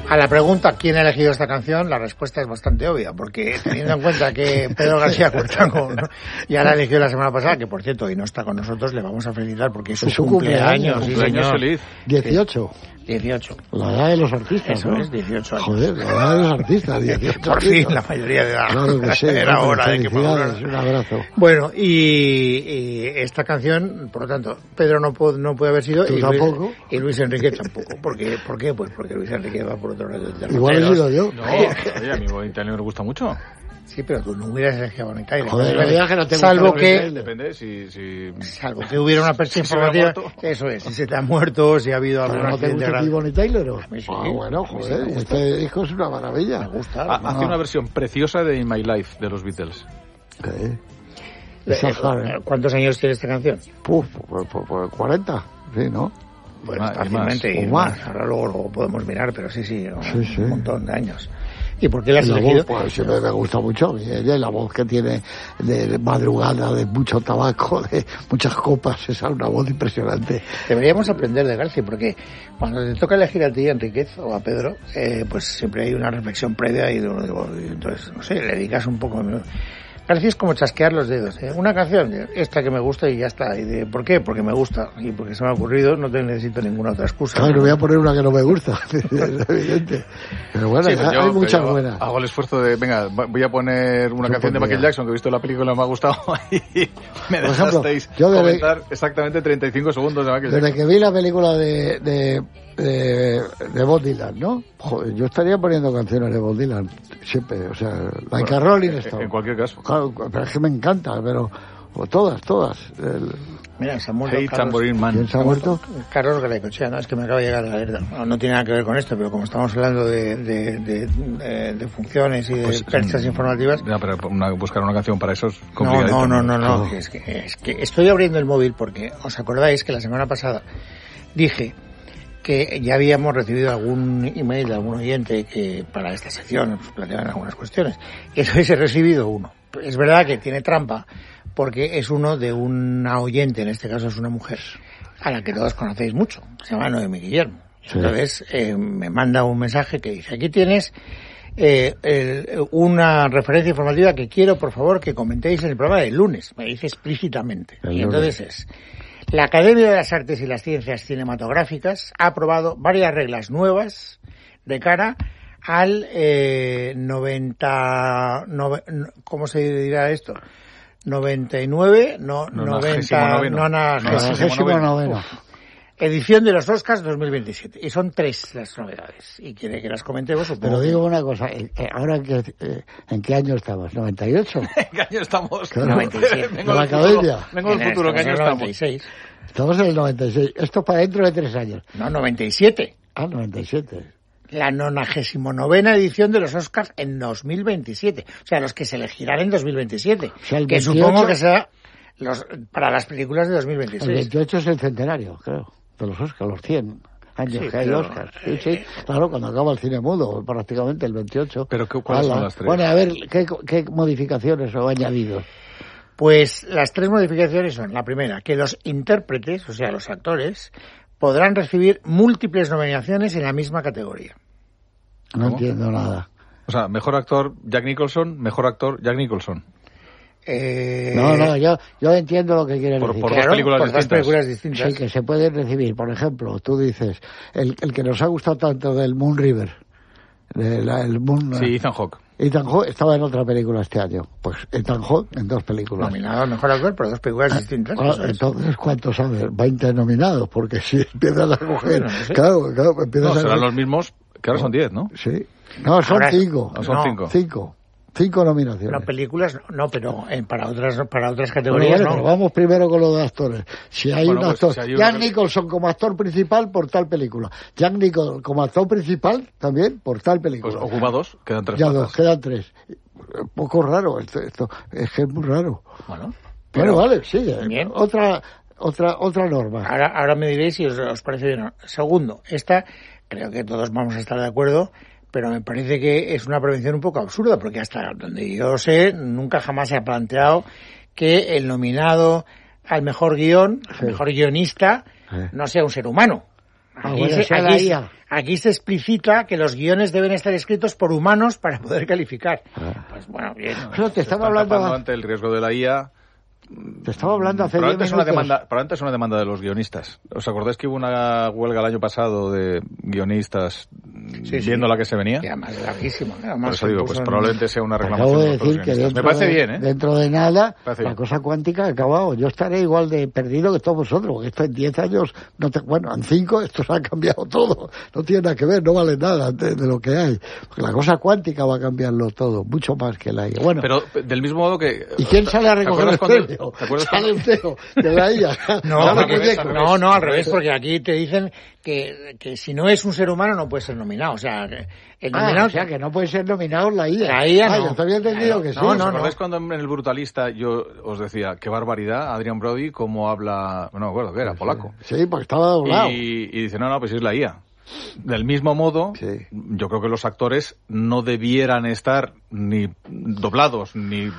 A la pregunta ¿quién ha elegido esta canción? La respuesta es bastante obvia, porque teniendo en cuenta que Pedro García Cuertango, ¿no?, ya la eligió la semana pasada, que por cierto hoy no está con nosotros, le vamos a felicitar porque es su cumpleaños. Sí, cumpleaños feliz. 18. La edad de los artistas, eso, ¿no? Es 18 años. Joder, la edad de los artistas, 18. Por fin, la mayoría de edad. Claro que sí. Era hora de que felicidades, un abrazo. Bueno, y esta canción, por lo tanto, Pedro no puede haber sido. ¿Tú tampoco? Y Luis Enrique tampoco. ¿Por qué? Pues porque Luis Enrique va por otro lado del Igual he sido yo. No, oye, a mi Bonnie Tyler me gusta mucho. Sí, pero tú no hubieras elegido a Bonnie Tyler. Joder, que no tengo salvo que... Depende si... Salvo que hubiera una percha informativa. Eso es, si se te ha muerto, si ha habido algún accidente. ¿No te gusta a ti Bonnie Tyler? Sí. Bueno, joder, sí, este disco es una maravilla. Me gusta. Hace una versión preciosa de In My Life, de los Beatles. ¿Cuántos años tiene esta canción? Pues 40, sí, ¿no? Bueno, fácilmente. O más. Ahora luego lo podemos mirar, pero sí. Sí. Un montón de años. ¿Y por qué la has elegido? Voz, pues siempre me gusta mucho. Ella, la voz que tiene de madrugada, de mucho tabaco, de muchas copas, esa es una voz impresionante. Deberíamos aprender de García, porque cuando te toca elegir a ti, Enríquez, o a Pedro, pues siempre hay una reflexión previa y entonces, no sé, le dedicas un poco... García es como chasquear los dedos. Una canción, esta que me gusta y ya está. ¿Y ¿por qué? Porque me gusta. Y porque se me ha ocurrido, no te necesito ninguna otra excusa. Claro, voy a poner una que no me gusta, es evidente. Pero bueno, sí, hay muchas buenas. Hago el esfuerzo de, venga, voy a poner una canción de Michael Jackson, que he visto la película, me ha gustado, y me dejasteis comentar exactamente 35 segundos de Michael Jackson. Desde que vi la película de Bob Dylan, ¿no? Joder, yo estaría poniendo canciones de Bob Dylan siempre, o sea, Like a Rolling Stone. En cualquier caso. Claro, pero es que me encanta, pero todas. Mira, se ha muerto Hey, Tambourine Man. ¿Quién se ha muerto? Carlos Garaikoetxea, no, es que me acaba de llegar la alerta. No tiene nada que ver con esto, pero como estamos hablando de funciones y de perchas informativas... No, pero buscar una canción para eso es complicado. No. Es que estoy abriendo el móvil porque, ¿os acordáis que la semana pasada dije que ya habíamos recibido algún email de algún oyente que para esta sección nos planteaban algunas cuestiones? Entonces he recibido uno. Es verdad que tiene trampa, porque es uno de una oyente, en este caso es una mujer, a la que todos conocéis mucho, se llama Noemi Guillermo. Sí. Entonces me manda un mensaje que dice, aquí tienes una referencia informativa que quiero, por favor, que comentéis en el programa del lunes. Me dice explícitamente. Y entonces es... La Academia de las Artes y las Ciencias Cinematográficas ha aprobado varias reglas nuevas de cara al ¿cómo se dirá esto? 99, no, 99. Edición de los Oscars 2027. Y son 3 las novedades. Y quiere que las comentemos. Pero digo una cosa, ahora ¿en qué año estamos? ¿98? ¿En qué año estamos? Claro. 97. Vengo del futuro, ¿qué año estamos? 96. Estamos en el 96. Esto es para dentro de 3 años. No, 97. Ah, 97. La 99ª edición de los Oscars en 2027. O sea, los que se elegirán en 2027. O sea, el 28, que supongo que será para las películas de 2026. El 28 es el centenario, creo, de los Oscars, los 100 años que hay Oscars. Sí, claro, cuando acaba el cine mudo, prácticamente el 28. ¿Pero cuáles son las 3? Bueno, a ver, ¿qué modificaciones o añadidos? Pues las 3 modificaciones son, la primera, que los intérpretes, o sea, los actores, podrán recibir múltiples nominaciones en la misma categoría. No entiendo nada. O sea, mejor actor Jack Nicholson, mejor actor Jack Nicholson. No, yo entiendo lo que quiere decir. Por dos películas distintas. Sí, que se pueden recibir. Por ejemplo, tú dices, el que nos ha gustado tanto del Moon River. Sí, Ethan Hawke. Ethan Hawke estaba en otra película este año. Pues Ethan Hawke en 2 películas. Nominado al mejor actor por 2 películas distintas. Entonces, ¿cuántos son? 20 nominados, porque si empiezas a coger... No sé. Claro, empiezas a... serán los mismos, que ahora son 10, ¿no? Sí. No, son 5. Son 5. 5 nominaciones. No, películas no, pero para otras categorías no. Pero vamos primero con los de actores. Si hay un actor... Si Jack Nicholson como actor principal por tal película. Jack Nicholson como actor principal también por tal película. Pues ocupa 2, quedan 3. Ya 2, quedan 3. Un poco raro esto, es que es muy raro. Bueno, vale, sigue. Bien. Otra norma. Ahora me diréis si os parece bien. Segundo, esta creo que todos vamos a estar de acuerdo, pero me parece que es una prevención un poco absurda, porque hasta donde yo sé, nunca jamás se ha planteado que el nominado al mejor guión, al mejor guionista, no sea un ser humano. Aquí se explicita que los guiones deben estar escritos por humanos para poder calificar. Pues bueno, bien. Pero te estaba hablando ante el riesgo de la IA. Te estaba hablando hace 10 minutos. Probablemente es una demanda de los guionistas. ¿Os acordáis que hubo una huelga el año pasado de guionistas viendo la que se venía? Que además larguísimo. Por eso digo, pues probablemente sea una reclamación de los guionistas. Me parece bien, ¿eh? Dentro de nada, la cosa cuántica ha acabado. Yo estaré igual de perdido que todos vosotros, porque esto en 10 años, en 5 esto se ha cambiado todo. No tiene nada que ver, no vale nada de lo que hay. Porque la cosa cuántica va a cambiarlo todo, mucho más que la IA. Bueno, pero del mismo modo que... ¿Y quién sale a recoger el premio? Sale un CEO de la IA. No, al revés, porque aquí te dicen que si no es un ser humano no puede ser nominado. O sea, o sea, que no puede ser nominado la IA. La IA no. Yo te había entendido que sí. ¿Sabéis cuando en El Brutalista yo os decía, qué barbaridad, Adrian Brody, cómo habla... No me acuerdo, que era polaco. Sí, porque estaba doblado. Y dice, no, pues es la IA. Del mismo modo, yo creo que los actores no debieran estar ni doblados ni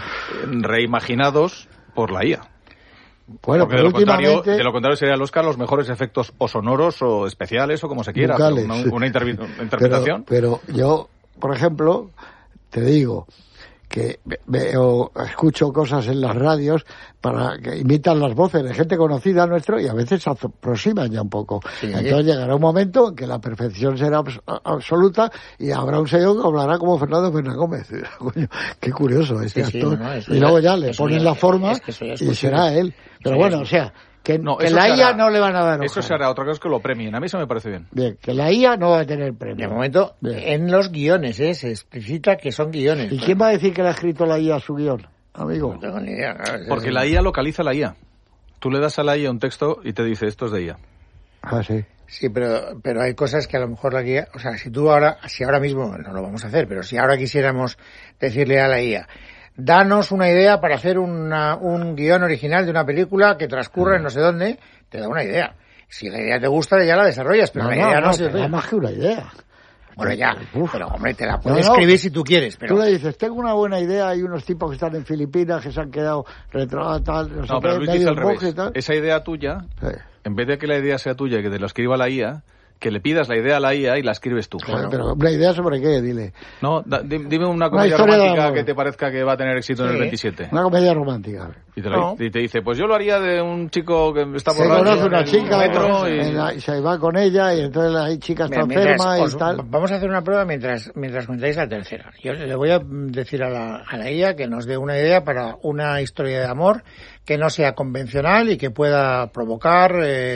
reimaginados por la IA. Bueno, porque de lo contrario serían el Oscar los mejores efectos o sonoros o especiales o como se quiera, una interpretación. Pero yo, por ejemplo, te digo que escucho cosas en las radios para que imitan las voces de gente conocida nuestro y a veces se aproximan ya un poco. Entonces llegará un momento en que la perfección será absoluta y habrá un señor que hablará como Fernando Gómez. Qué curioso este actor. Y luego ya le ponen la forma y será él. Pero bueno, o sea, que la IA no le van a dar. Eso se hará, otra cosa es que lo premien. A mí eso me parece bien. Bien, que la IA no va a tener premio. De momento, en los guiones, se explicita que son guiones. ¿Y quién va a decir que le ha escrito la IA su guión, amigo? No tengo ni idea. Porque la IA localiza la IA. Tú le das a la IA un texto y te dice, esto es de IA. Ah, sí. Sí, pero hay cosas que a lo mejor la guía... O sea, si ahora mismo, no lo vamos a hacer, pero si ahora quisiéramos decirle a la IA... Danos una idea para hacer un guión original de una película que transcurra en no sé dónde, te da una idea. Si la idea te gusta, ya la desarrollas, pero la idea no se... No, más que una idea. Bueno, ya, pero hombre, te la puedes escribir si tú quieres, pero... Tú le dices, tengo una buena idea, hay unos tipos que están en Filipinas que se han quedado retrasados, tal, no sé pero qué, Luis dice al revés. Esa idea tuya, en vez de que la idea sea tuya y que te la escriba la IA, que le pidas la idea a la IA y la escribes tú. Claro, pero ¿una idea sobre qué? Dile. No, dime una comedia romántica que te parezca que va a tener éxito en el 27. Una comedia romántica. Y te dice, pues yo lo haría de un chico que está borracho. Se conoce una chica, y se va con ella y entonces la chica está enferma y tal. Vamos a hacer una prueba mientras contáis la tercera. Yo le voy a decir a la IA que nos dé una idea para una historia de amor que no sea convencional y que pueda provocar...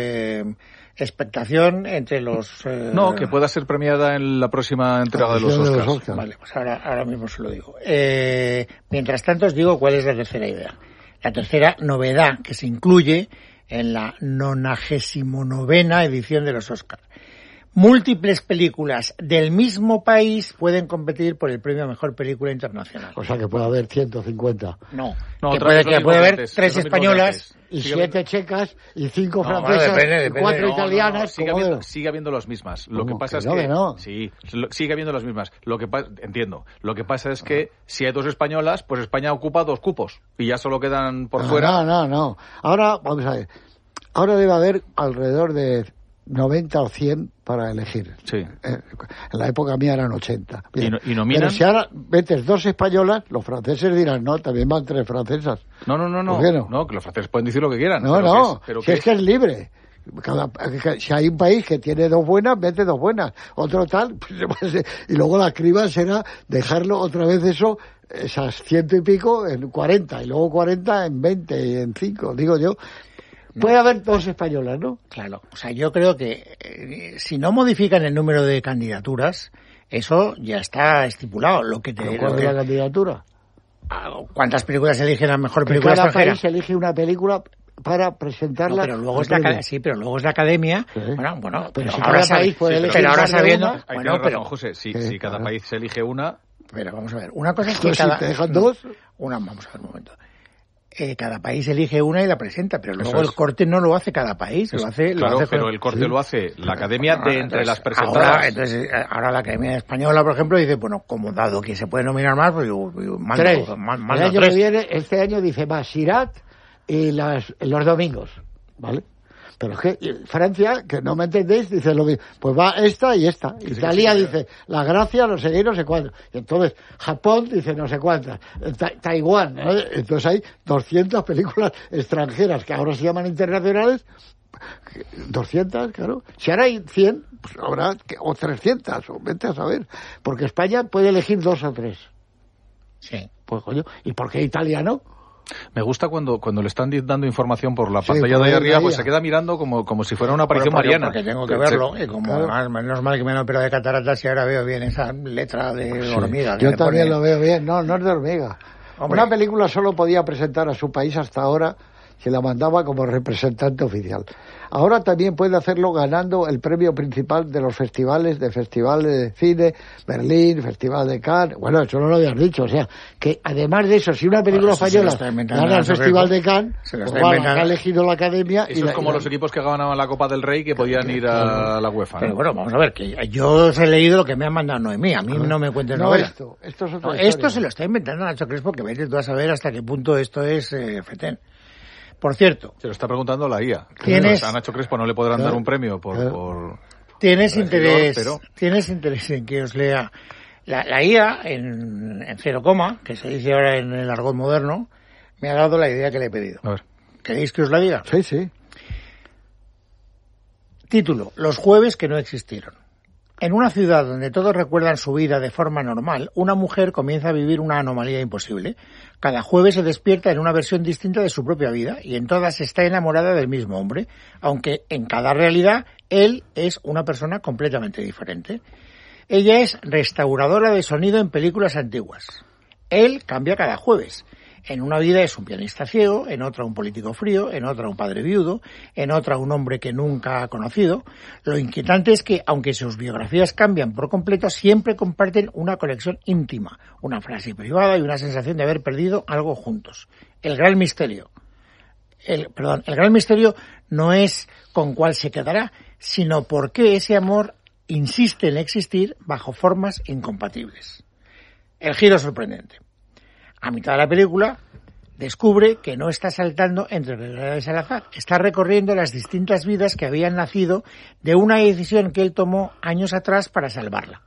expectación entre los... que pueda ser premiada en la próxima entrega de los Oscars. Vale, pues ahora mismo se lo digo. Mientras tanto os digo cuál es la tercera idea. La tercera novedad que se incluye en la 99ª edición de los Oscars. Múltiples películas del mismo país pueden competir por el premio a Mejor Película Internacional. O sea que puede haber 150. No, que puede haber 3 españolas y 7 checas y 5 francesas y 4 italianas. Sigue habiendo las mismas. Lo que pasa es que sí, sigue habiendo las mismas. Entiendo. Lo que pasa es que si hay 2 españolas, pues España ocupa 2 cupos y ya solo quedan por fuera. No. Ahora vamos a ver. Ahora debe haber alrededor de 90 o 100 para elegir. Sí. En la época mía eran 80. ¿Y nominan? Pero si ahora metes 2 españolas, los franceses dirán, no, también van 3 francesas. No. No, que los franceses pueden decir lo que quieran. Si es que es libre. Si hay un país que tiene 2 buenas, mete 2 buenas. Otro tal, y luego la criba será dejarlo otra vez esas 100 y pico en 40, y luego 40 en 20 y en 5, digo yo. Puede haber 2 españolas, ¿no? Claro. O sea, yo creo que si no modifican el número de candidaturas, eso ya está estipulado. ¿Cuál es la candidatura? ¿Cuántas películas eligen la mejor película extranjera? Cada país elige una película para presentarla. Pero luego es la academia. Sí. Bueno, pero si cada país puede elegir. Pero ahora sabiendo. Pero José, si cada país se elige una. Pero vamos a ver. Una cosa es que si te dejan 2. Vamos a ver un momento. Cada país elige una y la presenta, pero luego el corte no lo hace cada país, pero el corte lo hace la academia de entre las presentadas. Ahora la Academia Española, por ejemplo, dice, bueno, como dado que se puede nominar más, pues mando 3. El año que viene, este año dice Basirat y los domingos, ¿vale? Pero es que Francia, que no me entendéis, dice lo mismo. Pues va esta y esta. Italia dice la gracia, no sé qué, no sé cuánto. Y entonces Japón dice no sé cuántas. Taiwán, ¿no? Entonces hay 200 películas extranjeras que ahora se llaman internacionales. 200, claro. Si ahora hay 100, pues habrá o 300, o vete a saber. Porque España puede elegir 2 o 3. Sí. Pues coño, ¿y por qué Italia no? Me gusta cuando le están dando información por la pantalla de ahí arriba, pues se queda mirando como si fuera una aparición mariana. Porque tengo que verlo, y como claro. Menos mal que me han operado de cataratas y ahora veo bien esa letra de hormiga. Yo también lo veo bien, no es de hormiga. Hombre. Una película solo podía presentar a su país hasta ahora si la mandaba como representante oficial. Ahora también puede hacerlo ganando el premio principal de los festivales de cine, Berlín, Festival de Cannes. Bueno, eso no lo habías dicho, o sea, que además de eso, si una película española gana el Festival de Cannes, pues ha elegido la Academia. Eso es como los equipos que ganaban la Copa del Rey que podían ir a la UEFA. Pero bueno, vamos a ver, que yo os he leído lo que me han mandado Noemí, a mí no me cuentes novela. Esto es otra historia. Esto se lo está inventando Nacho Crespo, que vete tú a saber hasta qué punto esto es fetén. Por cierto... Se lo está preguntando la IA. A Nacho Crespo no le podrán dar un premio por ¿Tienes interés en que os lea la IA en 0, que se dice ahora en el argot moderno, me ha dado la idea que le he pedido? A ver. ¿Queréis que os la diga? Sí. Título: Los jueves que no existieron. En una ciudad donde todos recuerdan su vida de forma normal, una mujer comienza a vivir una anomalía imposible. Cada jueves se despierta en una versión distinta de su propia vida y en todas está enamorada del mismo hombre, aunque en cada realidad él es una persona completamente diferente. Ella es restauradora de sonido en películas antiguas. Él cambia cada jueves. En una vida es un pianista ciego, en otra un político frío, en otra un padre viudo, en otra un hombre que nunca ha conocido. Lo inquietante es que, aunque sus biografías cambian por completo, siempre comparten una conexión íntima, una frase privada y una sensación de haber perdido algo juntos. El gran misterio no es con cuál se quedará, sino por qué ese amor insiste en existir bajo formas incompatibles. El giro sorprendente. A mitad de la película, descubre que no está saltando entre realidades al azar. Está recorriendo las distintas vidas que habían nacido de una decisión que él tomó años atrás para salvarla.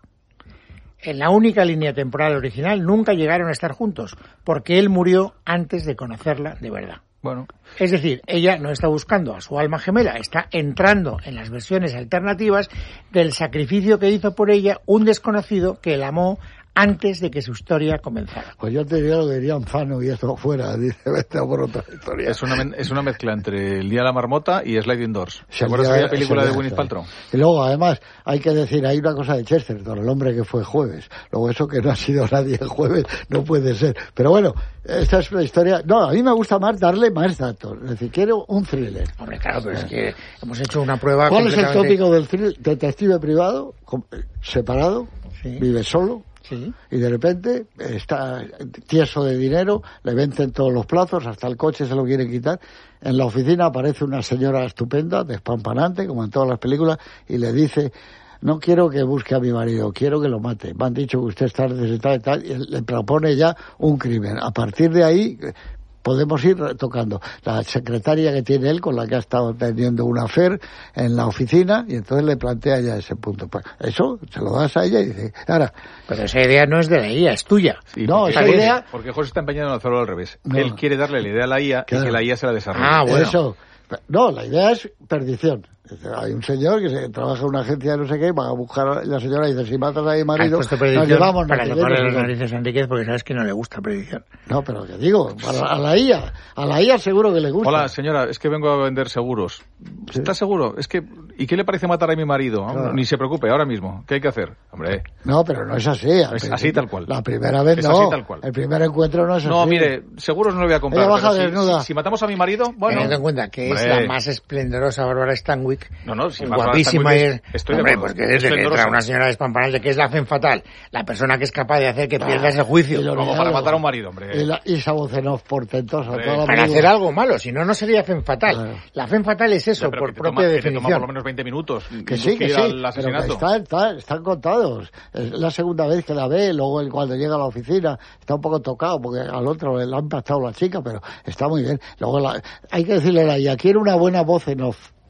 En la única línea temporal original nunca llegaron a estar juntos, porque él murió antes de conocerla de verdad. Bueno. Es decir, ella no está buscando a su alma gemela, está entrando en las versiones alternativas del sacrificio que hizo por ella un desconocido que la amó antes de que su historia comenzara. Pues yo te diría lo que dirían Fano y esto fuera, dice, vete a por otra historia. Es una mezcla entre El Día de la Marmota y Sliding Doors. ¿Te acuerdas de aquella película de Gwyneth Paltrow? Y luego, además, hay que decir, hay una cosa de Chesterton, el hombre que fue jueves. Luego eso que no ha sido nadie el jueves no puede ser. Pero bueno, esta es una historia... No, a mí me gusta más darle más datos. Es decir, quiero un thriller. Hombre, claro, pero es que hemos hecho una prueba... ¿Cuál es el tópico del thriller? Detective privado, separado, vive solo. Sí. Y de repente está tieso de dinero, le vencen todos los plazos, hasta el coche se lo quiere quitar. En la oficina aparece una señora estupenda, despampanante, como en todas las películas, y le dice: no quiero que busque a mi marido, quiero que lo mate. Me han dicho que usted está necesitado y tal, y le propone ya un crimen. A partir de ahí podemos ir tocando. La secretaria que tiene él, con la que ha estado teniendo un affair en la oficina, y entonces le plantea ya ese punto. Pues eso se lo das a ella y dice, ahora... Pero esa idea no es de la IA, es tuya. Sí, no, esa idea... Porque José está empeñado en hacerlo al revés. No. Él quiere darle la idea a la IA, claro, y que la IA se la desarrolle. Ah, bueno. Eso. No, la idea es perdición. Hay un señor que trabaja en una agencia de no sé qué, va a buscar, la señora dice, si matas a mi marido, nos llevamos... Para tocarle las narices a Enríquez, porque sabes que no le gusta predicción. No, pero que digo, a la IA seguro que le gusta. Hola, señora, es que vengo a vender seguros. ¿Sí? ¿Está seguro? Es que, ¿y qué le parece matar a mi marido? Claro. Ni se preocupe, ahora mismo. ¿Qué hay que hacer? Hombre. No, pero no es así. Es así tal cual. La primera vez es no. Así tal cual. El primer encuentro no es así. No, mire, seguros no le voy a comprar. Ella baja desnuda. Si matamos a mi marido, bueno. Teniendo en cuenta que es la más esplendorosa Bárbara Stanwyck. No, si guapísima es. Estoy hombre, de acuerdo. porque desde que entra una señora despampanante que es la femme fatal, la persona que es capaz de hacer que pierdas el juicio. Como para matar a un marido, hombre. Y Sabocenov portentosa. Para hacer algo malo, si no, no sería femme fatal. Claro. La femme fatal es eso, por propia definición. Toma por lo menos 20 minutos. Que sí, pero que están contados. Es la segunda vez que la ve, luego cuando llega a la oficina está un poco tocado porque al otro le ha impactado la chica, pero está muy bien. Luego hay que decirle a ella, quiere una buena voz en off.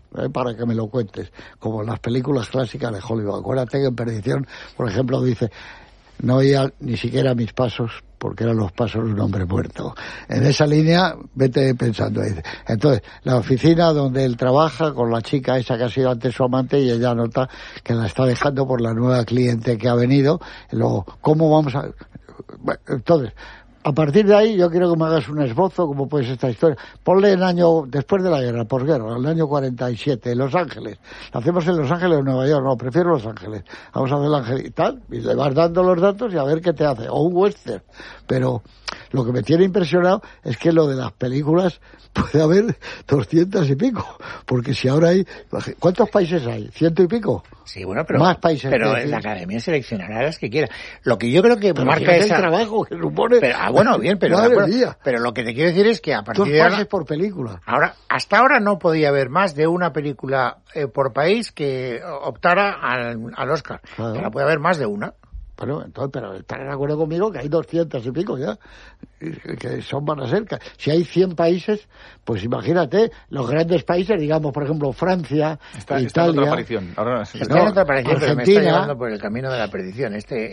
para que me lo cuentes, como las películas clásicas de Hollywood. Acuérdate que en Perdición, por ejemplo, dice, no oía ni siquiera mis pasos, porque eran los pasos de un hombre muerto. En esa línea, vete pensando. Entonces, la oficina donde él trabaja con la chica esa que ha sido antes su amante, y ella nota que la está dejando por la nueva cliente que ha venido. Luego, ¿cómo vamos a...? Bueno, entonces, a partir de ahí yo quiero que me hagas un esbozo, como puede ser esta historia. Ponle el año, después de la guerra, posguerra, el año 47, Los Ángeles. ¿Lo hacemos en Los Ángeles o en Nueva York? No, prefiero Los Ángeles. Vamos a hacer el ángel y tal, y le vas dando los datos y a ver qué te hace. O un western. Pero lo que me tiene impresionado es que lo de las películas puede haber 200 y pico. Porque si ahora hay... ¿Cuántos países hay? ¿100 y pico? Sí, bueno, pero... Más países. Pero la Academia seleccionará las que quiera. Lo que yo creo que marca es el trabajo que supone... Pero, bueno, bien, pero... Pero lo que te quiero decir es que a partir de ahora... por película. Hasta ahora no podía haber más de una película por país que optara al Oscar. Claro. Ahora puede haber más de una. Bueno, entonces, pero estarás de acuerdo conmigo que hay 200 y pico ya, que van a ser. Si hay 100 países, pues imagínate, los grandes países, digamos, por ejemplo, Francia, Italia... Está en otra aparición. Está en otra aparición, pero me está llevando por el camino de la perdición,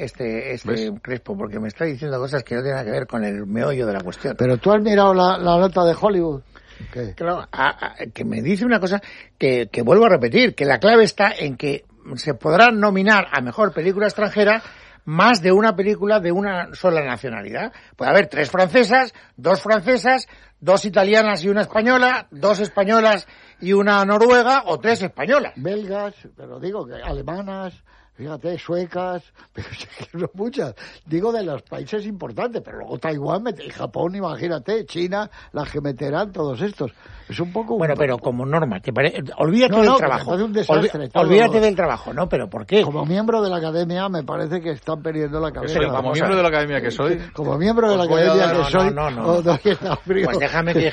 Crespo, porque me está diciendo cosas que no tienen que ver con el meollo de la cuestión. Pero tú has mirado la nota de Hollywood. ¿Qué? Claro, que me dice una cosa que vuelvo a repetir, que la clave está en que se podrá nominar a mejor película extranjera más de una película de una sola nacionalidad. Puede haber 3 francesas, 2 francesas, 2 italianas y una española, 2 españolas y una noruega, o 3 españolas. Belgas, pero digo que alemanas, fíjate, suecas, pero no muchas. Digo de los países importantes, pero luego Taiwán, Japón, imagínate, China, las que meterán todos estos. Es un poco... Bueno, pero como norma, olvídate del trabajo. Un desastre, olvídate del trabajo, ¿no? ¿Pero por qué? Como miembro de la Academia me parece que están perdiendo la cabeza. Pero como miembro de la Academia que soy... Como miembro de la Academia que soy... No. Pues déjame que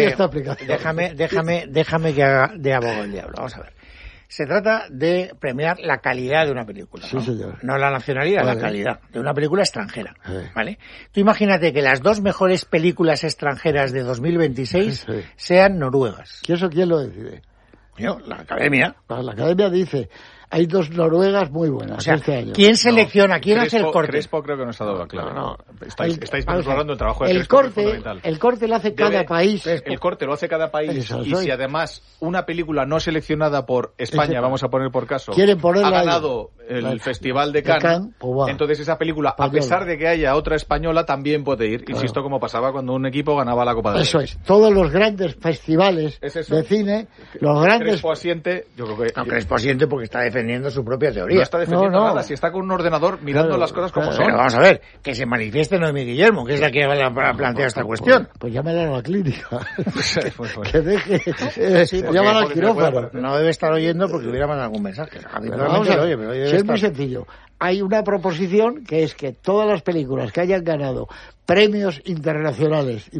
déjame que haga de abogado del diablo. Vamos a ver. Se trata de premiar la calidad de una película, ¿no? Sí, señor. No la nacionalidad, la calidad de una película extranjera, ¿vale? Tú imagínate que las 2 mejores películas extranjeras de 2026 sean noruegas. ¿Y eso quién lo decide? La Academia. La Academia dice... Hay 2 noruegas muy buenas, o sea, este año. ¿Quién selecciona? ¿Quién hace el corte? Crespo creo que no está dado claro. No. Estáis hablando del trabajo de Crespo, el corte lo hace cada país. El corte lo hace cada país. Y si además una película no seleccionada por España, vamos a poner por caso, ha ganado el Festival de Cannes, entonces esa película, a pesar de que haya otra española, también puede ir. Claro. Insisto, como pasaba cuando un equipo ganaba la Copa del Rey. Eso es. Todos los grandes festivales de cine, los grandes... Crespo asiente, yo creo que... No, Crespo asiente porque está defendiendo su propia teoría. No está defendiendo nada, si está con un ordenador mirando las cosas como son. Pero vamos a ver, que se manifieste Noemí Guillermo, que es la que ha planteado esta cuestión. Pues llámala a la clínica. Que deje... llámala al quirófano. No debe estar oyendo porque hubiera mandado algún mensaje. Vamos a ver, es muy sencillo. Hay una proposición que es que todas las películas que hayan ganado premios internacionales,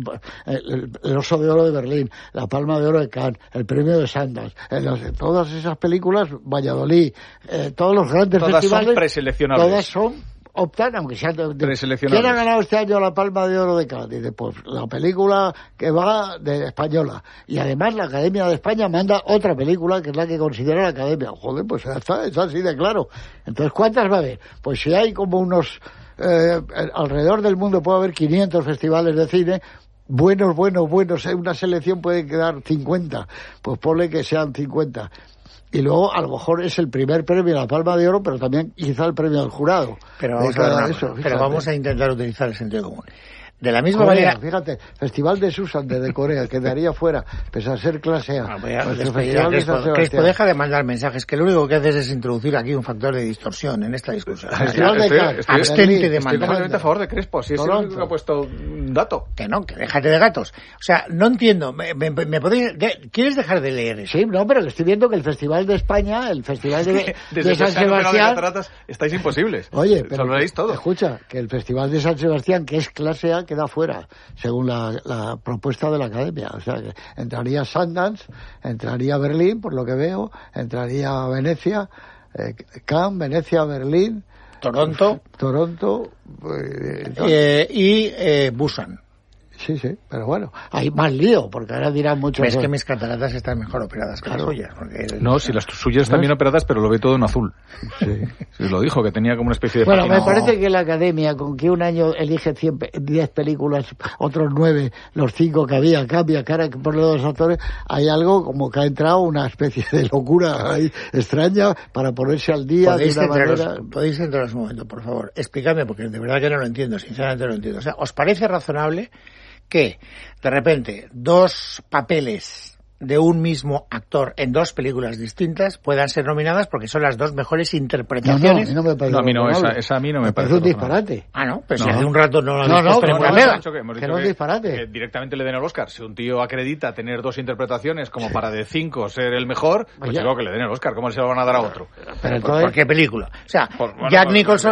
el Oso de Oro de Berlín, la Palma de Oro de Cannes, el premio de Sundance, todas esas películas, Valladolid, todos los grandes festivales, son preseleccionables. Todas son optan, aunque sean preseleccionables. ¿Quién ha ganado este año la Palma de Oro de Cannes? Dice, pues la película que va de española. Y además la Academia de España manda otra película que es la que considera la Academia. Joder, pues ya está, es así de claro. Entonces, ¿cuántas va a haber? Pues si hay como unos... alrededor del mundo puede haber 500 festivales de cine, buenos, una selección puede quedar 50, pues ponle que sean 50. Y luego, a lo mejor es el primer premio, la Palma de Oro, pero también quizá el premio del jurado. Pero vamos a intentar utilizar el sentido común. De la misma manera... Fíjate, Festival de Susan de Corea, quedaría fuera, pese a ser clase A. Crespo, deja de mandar mensajes, que lo único que haces es introducir aquí un factor de distorsión en esta discusión. Abstente de mandar. Estoy completamente a favor de Crespo, si es el único que ha puesto un dato. Que no, que déjate de gatos. O sea, no entiendo, ¿me podéis... ¿Quieres dejar de leer eso? Sí, no, pero estoy viendo que el Festival de España, el Festival de San Sebastián... estáis imposibles. Oye, pero todo. Escucha, que el Festival de San Sebastián, que es clase A, queda fuera, según la propuesta de la Academia. O sea, que entraría Sundance, entraría Berlín, por lo que veo, entraría Venecia, Cannes, Venecia, Berlín, Toronto y Busan. Sí, pero bueno, hay más lío, porque ahora dirán muchos... Es que mis cataratas están mejor operadas que las suyas. No, si las suyas están bien operadas, pero lo ve todo en azul. Sí. Lo dijo, que tenía como una especie de... Bueno, me parece que la Academia, con que un año elige 10 películas, otros 9, los 5 que había, cambia cara por los dos actores, hay algo como que ha entrado una especie de locura ahí extraña para ponerse al día de una manera... ¿Podéis centraros un momento, por favor? Explícame, porque de verdad que no lo entiendo, sinceramente no lo entiendo. O sea, ¿os parece razonable que de repente 2 papeles de un mismo actor en 2 películas distintas puedan ser nominadas porque son las 2 mejores interpretaciones? No, a mí no, esa a mí no me parece un disparate. No, pero si hace un rato no lo habéis puesto en la que no es disparate. Que directamente le den el Oscar. Si un tío acredita tener 2 interpretaciones como para de 5 ser el mejor, pues digo que le den el Oscar. ¿Cómo se lo van a dar a otro? Pero ¿por qué película? O sea, Jack Nicholson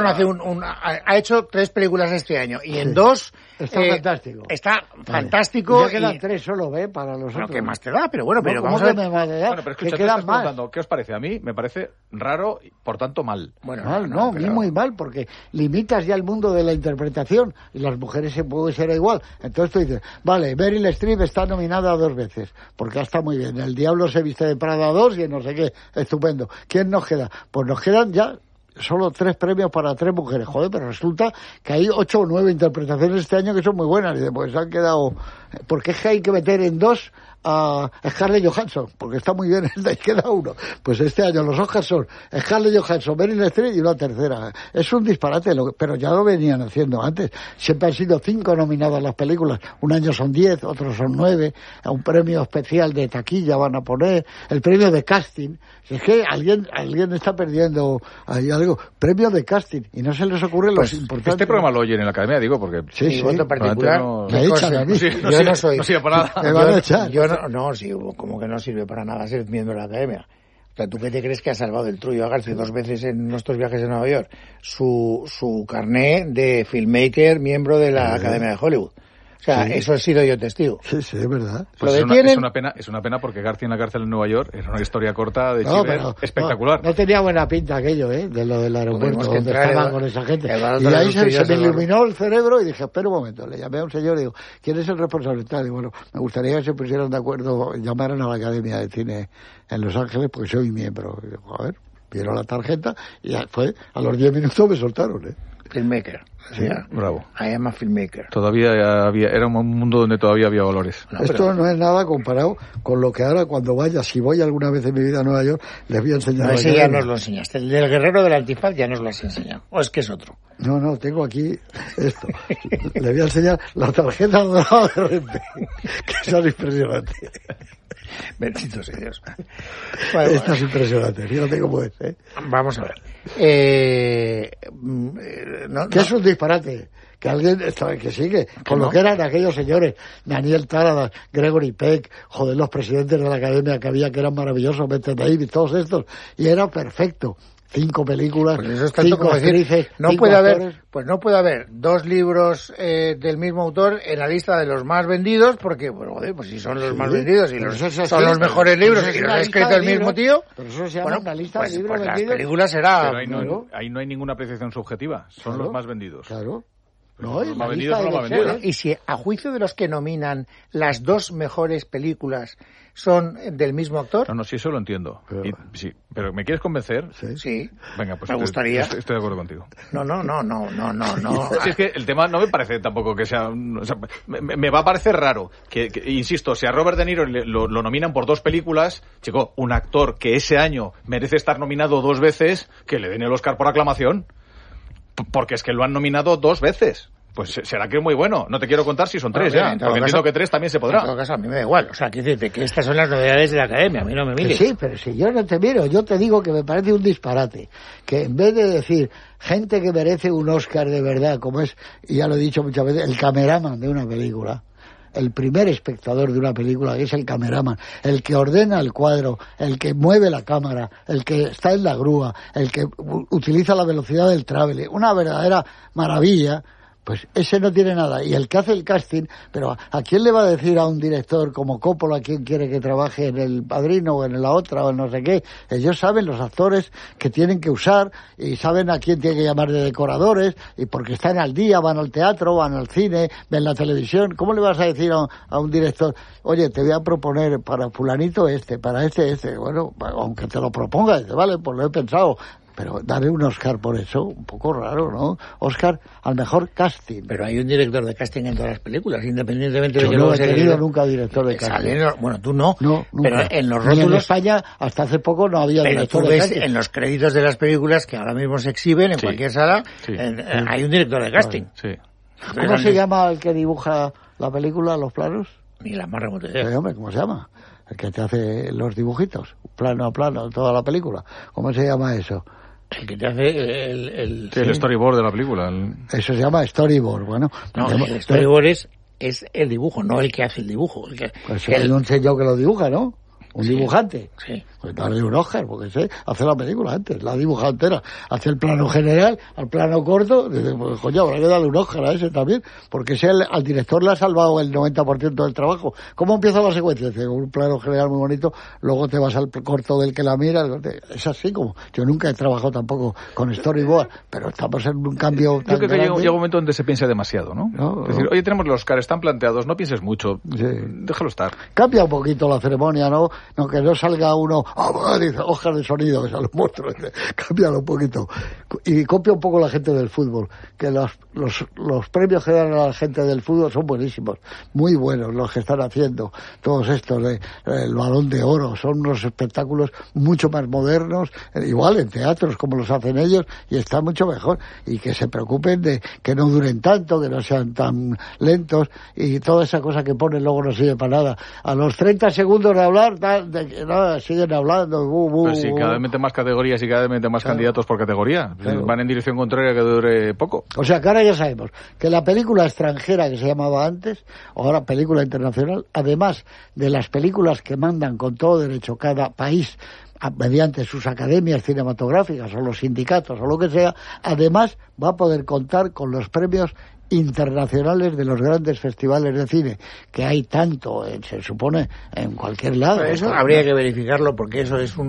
ha hecho 3 películas este año y en 2... Está fantástico. Está fantástico. Ya quedan 3 solo, para los otros. ¿Qué más te da? Pero bueno, vamos a ver. Bueno, pero escucha, quedan más. ¿Qué os parece? A mí me parece raro y por tanto mal. Bueno, a mí muy mal, porque limitas ya el mundo de la interpretación y las mujeres se puede ser igual. Entonces tú dices, vale, Meryl Streep está nominada 2 veces, porque está muy bien. El Diablo se viste de Prada 2 y en no sé qué, estupendo. ¿Quién nos queda? Pues nos quedan ya solo 3 premios para 3 mujeres. Joder, pero resulta que hay 8 o 9 interpretaciones este año que son muy buenas. Y después han quedado... Porque es que hay que meter en 2 a Scarlett Johansson, porque está muy bien, ahí queda uno. Pues este año los Oscars son Scarlett Johansson, Meryl Streep y una tercera. Es un disparate, pero ya lo venían haciendo antes. Siempre han sido 5 nominadas las películas. Un año son 10, otros son 9. A un premio especial de taquilla van a poner. El premio de casting. Si es que alguien está perdiendo ahí algo. Premio de casting. Y no se les ocurre los importantes. Este programa lo oyen en la Academia, digo, porque... Sí. Voto particular. Me echan a mí. Yo no soy... No sirve para nada. Me van a echar. Sí, como que no sirve para nada ser miembro de la Academia. O sea, ¿tú qué te crees que ha salvado del Trullo a García 2 veces en nuestros viajes a Nueva York? Su carné de filmmaker, miembro de la Academia de Hollywood. O sea, eso he sido yo testigo. Sí, es verdad. Pues es una pena porque García en la cárcel en Nueva York era una historia corta de Chiver espectacular. No tenía buena pinta aquello, de lo del aeropuerto donde estaban con esa gente. Y ahí se me iluminó el cerebro y dije, espera un momento, le llamé a un señor y digo, ¿quién es el responsable? Y bueno, me gustaría que se pusieran de acuerdo, llamaran a la Academia de Cine en Los Ángeles porque soy miembro. Y digo, a ver, vieron la tarjeta y a los 10 minutos me soltaron, Filmmaker. Sí, bravo. I am a filmmaker. Todavía era un mundo donde todavía había valores. Esto no es nada comparado con lo que ahora cuando vaya, si voy alguna vez en mi vida a Nueva York, les voy a enseñar. Ese ya nos lo enseñaste. El del guerrero del antifaz ya nos lo has enseñado. ¿O es que es otro? No, tengo aquí esto. Le voy a enseñar la tarjeta dorada de Renfe, que son impresionantes. Bendito sea Dios. Bueno, esta es impresionante, fíjate cómo es. Vamos a ver. Que es un disparate. Que alguien que sigue con lo que eran aquellos señores, Daniel Taradas, Gregory Peck, los presidentes de la Academia que había, que eran maravillosos, Bette Davis, todos estos, y era perfecto. 5 películas, pues eso es tanto 5 actrices, no puede haber 2 libros del mismo autor en la lista de los más vendidos, porque pues si son los más vendidos y son los mejores libros y los ha escrito el mismo tío, pero eso se llama una lista de libros vendidos. Las películas será... Pero ahí no hay ninguna apreciación subjetiva, son los más vendidos. Claro. Los más vendidos son los más vendidos. Y si a juicio de los que nominan las 2 mejores películas son del mismo actor... No, sí, eso lo entiendo. Pero ¿me quieres convencer? Sí. Venga, pues me gustaría. Estoy de acuerdo contigo. No. Si es que el tema no me parece tampoco que sea... O sea, me va a parecer raro que, insisto, si a Robert De Niro lo nominan por 2 películas, chico, un actor que ese año merece estar nominado 2 veces, que le den el Oscar por aclamación. Porque es que lo han nominado 2 veces. Pues será que es muy bueno. No te quiero contar si son 3 ya, porque entiendo que 3 también se podrá. En todo caso, a mí me da igual. O sea, quiero decirte que estas son las novedades de la Academia. A mí no me mires. Sí, pero si yo no te miro, yo te digo que me parece un disparate. Que en vez de decir gente que merece un Oscar de verdad, como es, y ya lo he dicho muchas veces, el cameraman de una película, el primer espectador de una película, que es el cameraman, el que ordena el cuadro, el que mueve la cámara, el que está en la grúa, el que utiliza la velocidad del travel, una verdadera maravilla, Pues ese no tiene nada. Y el que hace el casting, pero ¿a quién le va a decir a un director como Coppola quién quiere que trabaje en El Padrino o en la otra o en no sé qué? Ellos saben los actores que tienen que usar y saben a quién tiene que llamar de decoradores y porque están al día, van al teatro, van al cine, ven la televisión. ¿Cómo le vas a decir a un director, oye, te voy a proponer para fulanito para este? Bueno, aunque te lo proponga, dice, vale, pues lo he pensado. Pero darle un Oscar por eso, un poco raro, ¿no? Oscar al mejor casting. Pero hay un director de casting en todas las películas, independientemente de que no he tenido nunca director de casting. Bueno, tú no. No, nunca. Pero en los rótulos... en España, hasta hace poco no había director de casting. En los créditos de las películas que ahora mismo se exhiben en cualquier sala, hay un director de casting. Sí. ¿Cómo se llama el que dibuja la película, los planos? Ni la más remota idea. Sí, hombre, ¿cómo se llama? El que te hace los dibujitos, plano a plano, toda la película. ¿Cómo se llama eso? El que te hace el storyboard de la película. Eso se llama storyboard, bueno. No, el storyboard es el dibujo, no el que hace el dibujo. Pues hay un señor que lo dibuja, ¿no? Un dibujante. Sí. Pues darle un Oscar, porque hace la película antes, la dibuja entera. Hace el plano general, al plano corto, dice, pues coño, habrá que darle un Oscar a ese también, porque al director le ha salvado el 90% del trabajo. ¿Cómo empieza la secuencia? Dice, un plano general muy bonito, luego te vas al corto del que la mira, es así como... Yo nunca he trabajado tampoco con storyboard, pero estamos en un cambio tan Yo creo que grande. llega un momento donde se piensa demasiado, ¿no? Es decir, oye, tenemos los Oscar, están planteados, no pienses mucho, déjalo estar. Cambia un poquito la ceremonia, ¿no? No, que no salga uno, dice, Oscar de sonido, que se los monstruos, cámbialo un poquito. Y copia un poco la gente del fútbol, que los premios que dan a la gente del fútbol son buenísimos, muy buenos los que están haciendo, todos estos, el Balón de Oro, son unos espectáculos mucho más modernos, igual en teatros como los hacen ellos, y está mucho mejor, y que se preocupen de que no duren tanto, que no sean tan lentos, y toda esa cosa que ponen luego no sirve para nada. A los 30 segundos de hablar, siguen hablando. Pues si cada vez meten más categorías y cada vez meten más candidatos por categoría, van en dirección contraria que dure poco. O sea que ahora ya sabemos que la película extranjera que se llamaba antes, o ahora película internacional, además de las películas que mandan con todo derecho cada país mediante sus academias cinematográficas o los sindicatos o lo que sea, además va a poder contar con los premios internacionales de los grandes festivales de cine, que hay tanto, se supone, en cualquier lado. Pero eso habría que verificarlo, porque eso es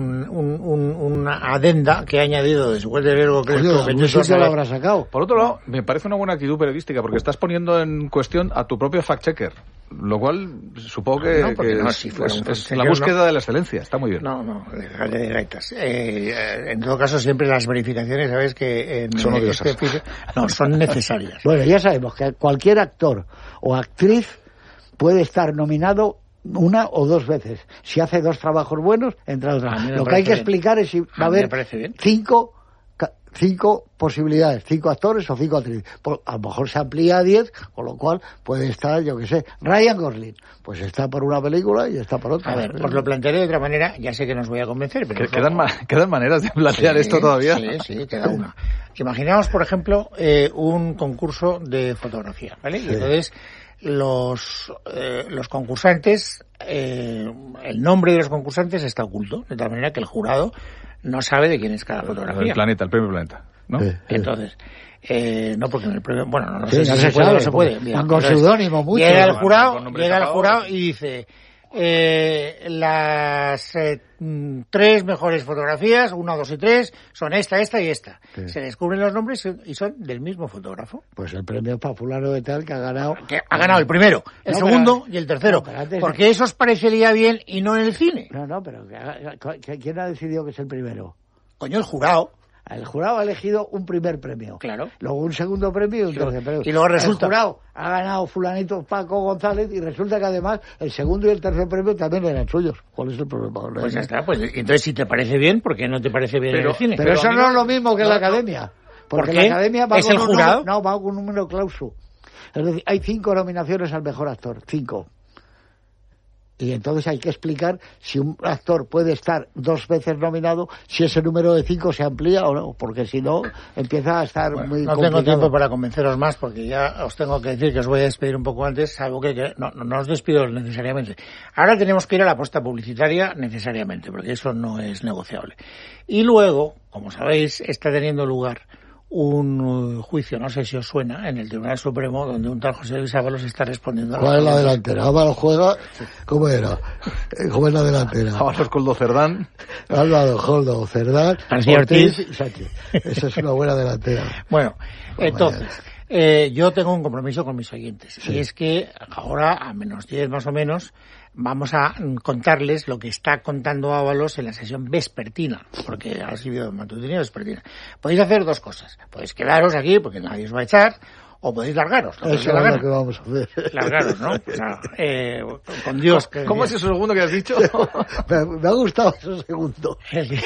una adenda que ha añadido de su cuenta de riesgo que lo habrá sacado. Por otro lado, me parece una buena actitud periodística, porque estás poniendo en cuestión a tu propio fact-checker, lo cual supongo que es la búsqueda de la excelencia. Está muy bien. No, de gaitas. En todo caso, siempre las verificaciones, sabes que son odiosas. Son necesarias. Bueno, ya sabemos que cualquier actor o actriz puede estar nominado una o dos veces. Si hace dos trabajos buenos, entra otra. Lo que hay que explicar es si va a haber 5 posibilidades, 5 actores o 5 actrices. A lo mejor se amplía a 10, con lo cual puede estar, yo que sé, Ryan Gosling. Pues está por una película y está por otra. A ver, os lo plantearé de otra manera, ya sé que no os voy a convencer, pero... ¿Quedan maneras de plantear esto todavía? Sí, queda una. Imaginamos, por ejemplo, un concurso de fotografía, ¿vale? Y entonces los concursantes, el nombre de los concursantes está oculto, de tal manera que el jurado no sabe de quién es cada fotografía. El primer planeta, ¿no? Entonces, no, porque en el premio, bueno, no sé si se puede o no se puede. Con seudónimo mucho. Llega el jurado y dice, las 3 mejores fotografías, 1, 2 y 3, son esta y esta. Sí. Se descubren los nombres y son del mismo fotógrafo. Pues el premio para fulano de tal que ha ganado... Que ha ganado el primero, el segundo y el tercero. Porque eso os parecería bien y no en el cine. No, pero ¿quién ha decidido que es el primero? Coño, el jurado. El jurado ha elegido un primer premio. Claro. Luego un segundo premio y un tercer premio. Y luego resulta... El jurado ha ganado fulanito Paco González y resulta que además el segundo y el tercer premio también eran suyos. ¿Cuál es el problema? Pues ya está. Pues entonces si te parece bien, ¿por qué no te parece bien en el cine? Pero eso no es lo mismo que en la academia. Porque la academia va con el jurado. Va con un número clauso. Es decir, hay 5 nominaciones al mejor actor. 5. Y entonces hay que explicar si un actor puede estar 2 veces nominado, si ese número de 5 se amplía o no, porque si no empieza a estar muy complicado. No tengo tiempo para convenceros más, porque ya os tengo que decir que os voy a despedir un poco antes, salvo que no os despido necesariamente. Ahora tenemos que ir a la apuesta publicitaria necesariamente, porque eso no es negociable. Y luego, como sabéis, está teniendo lugar un juicio, no sé si os suena, en el Tribunal Supremo, donde un tal José Luis Ábalos está respondiendo a ¿Cuál es la delantera? Ábalos juega... ¿Cómo era? ¿Cómo es la delantera? Ábalos, Coldo, Cerdán. Ábalos, Coldo, Cerdán, Ortiz y Sánchez. Esa es una buena delantera. Bueno, entonces... yo tengo un compromiso con mis oyentes, y es que ahora, a -10 más o menos, vamos a contarles lo que está contando Ábalos en la sesión vespertina, porque ha sido matutina y vespertina. Podéis hacer dos cosas. Podéis quedaros aquí, porque nadie os va a echar, o podéis largaros. Eso es lo que vamos a hacer. Largaros, ¿no? O sea, con Dios. ¿Cómo es eso segundo que has dicho? Me ha gustado eso segundo.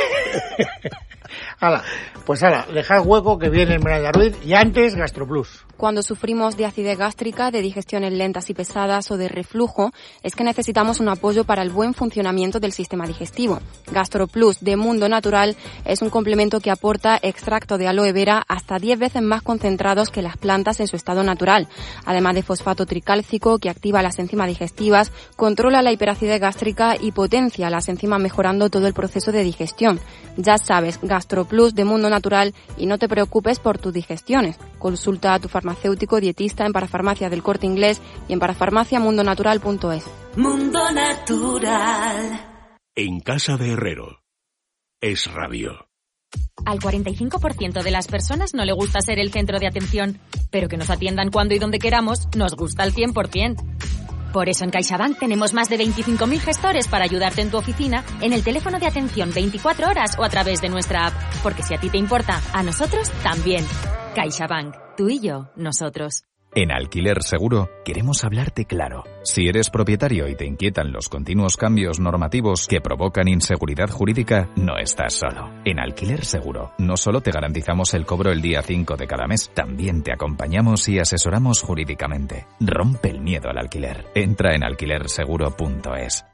Dejad hueco que viene Esmeralda Ruiz, y antes GastroPlus. Cuando sufrimos de acidez gástrica, de digestiones lentas y pesadas o de reflujo, es que necesitamos un apoyo para el buen funcionamiento del sistema digestivo. GastroPlus de Mundo Natural es un complemento que aporta extracto de aloe vera hasta 10 veces más concentrados que las plantas en su estado natural, además de fosfato tricálcico que activa las enzimas digestivas, controla la hiperacidez gástrica y potencia las enzimas mejorando todo el proceso de digestión. Ya sabes, GastroPlus de Mundo Natural, y no te preocupes por tus digestiones. Consulta a tu farmacéutico dietista en Parafarmacia del Corte Inglés y en parafarmaciamundonatural.es. Mundo Natural. En casa de Herrero. Es Radio. Al 45% de las personas no le gusta ser el centro de atención, pero que nos atiendan cuando y donde queramos nos gusta al 100%. Por eso en CaixaBank tenemos más de 25.000 gestores para ayudarte en tu oficina, en el teléfono de atención 24 horas o a través de nuestra app. Porque si a ti te importa, a nosotros también. CaixaBank. Tú y yo, nosotros. En Alquiler Seguro queremos hablarte claro. Si eres propietario y te inquietan los continuos cambios normativos que provocan inseguridad jurídica, no estás solo. En Alquiler Seguro no solo te garantizamos el cobro el día 5 de cada mes, también te acompañamos y asesoramos jurídicamente. Rompe el miedo al alquiler. Entra en alquilerseguro.es.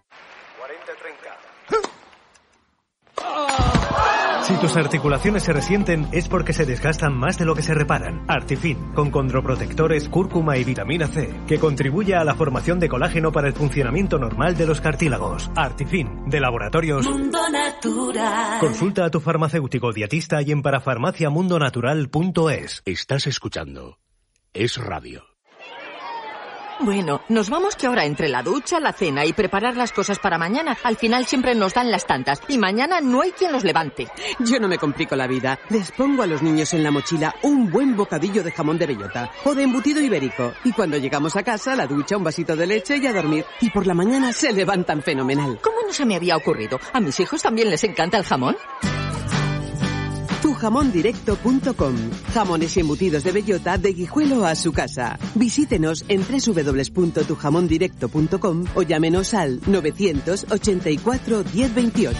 Si tus articulaciones se resienten es porque se desgastan más de lo que se reparan. Artifin, con condroprotectores, cúrcuma y vitamina C, que contribuye a la formación de colágeno para el funcionamiento normal de los cartílagos. Artifin, de Laboratorios Mundo Natural. Consulta a tu farmacéutico dietista y en parafarmaciamundonatural.es. Estás escuchando Es Radio. Bueno, nos vamos que ahora entre la ducha, la cena y preparar las cosas para mañana, al final siempre nos dan las tantas y mañana no hay quien los levante. Yo no me complico la vida. Les pongo a los niños en la mochila un buen bocadillo de jamón de bellota o de embutido ibérico. Y cuando llegamos a casa, la ducha, un vasito de leche y a dormir. Y por la mañana se levantan fenomenal. ¿Cómo no se me había ocurrido? ¿A mis hijos también les encanta el jamón? Tujamondirecto.com. Jamones y embutidos de bellota de Guijuelo a su casa. Visítenos en www.tujamondirecto.com o llámenos al 984 1028.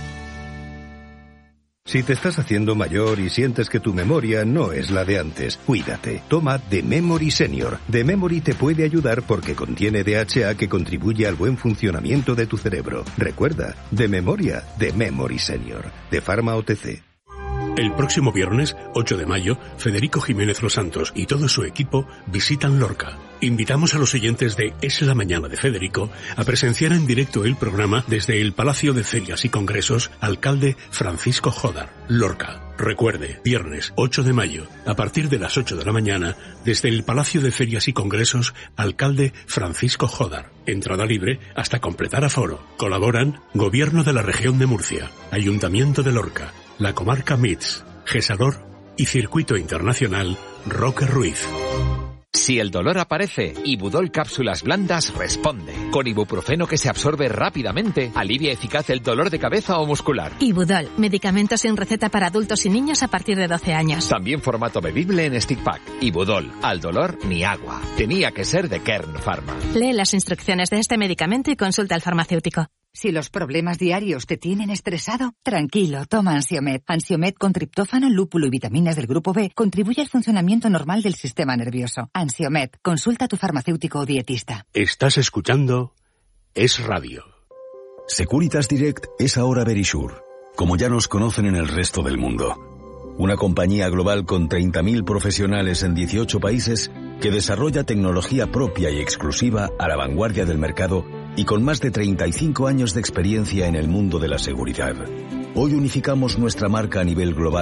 Si te estás haciendo mayor y sientes que tu memoria no es la de antes, cuídate. Toma The Memory Senior. The Memory te puede ayudar porque contiene DHA que contribuye al buen funcionamiento de tu cerebro. Recuerda, de memoria, The Memory Senior. De Pharma OTC. El próximo viernes, 8 de mayo, Federico Jiménez Los Santos y todo su equipo visitan Lorca. Invitamos a los oyentes de Es la Mañana de Federico a presenciar en directo el programa desde el Palacio de Ferias y Congresos Alcalde Francisco Jodar, Lorca. Recuerde, viernes 8 de mayo, a partir de las 8 de la mañana, desde el Palacio de Ferias y Congresos Alcalde Francisco Jodar. Entrada libre hasta completar aforo. Colaboran Gobierno de la Región de Murcia, Ayuntamiento de Lorca, la Comarca MITS, Gesador y Circuito Internacional Roque Ruiz. Si el dolor aparece, Ibudol Cápsulas Blandas responde. Con ibuprofeno que se absorbe rápidamente, alivia eficaz el dolor de cabeza o muscular. Ibudol, medicamento sin receta para adultos y niños a partir de 12 años. También formato bebible en stick pack. Ibudol, al dolor ni agua. Tenía que ser de Kern Pharma. Lee las instrucciones de este medicamento y consulta al farmacéutico. Si los problemas diarios te tienen estresado, tranquilo, toma Ansiomed. Ansiomed con triptófano, lúpulo y vitaminas del grupo B contribuye al funcionamiento normal del sistema nervioso. Ansiomed, consulta a tu farmacéutico o dietista. Estás escuchando Es Radio. Securitas Direct es ahora Verisure, como ya nos conocen en el resto del mundo. Una compañía global con 30.000 profesionales en 18 países que desarrolla tecnología propia y exclusiva a la vanguardia del mercado y con más de 35 años de experiencia en el mundo de la seguridad. Hoy unificamos nuestra marca a nivel global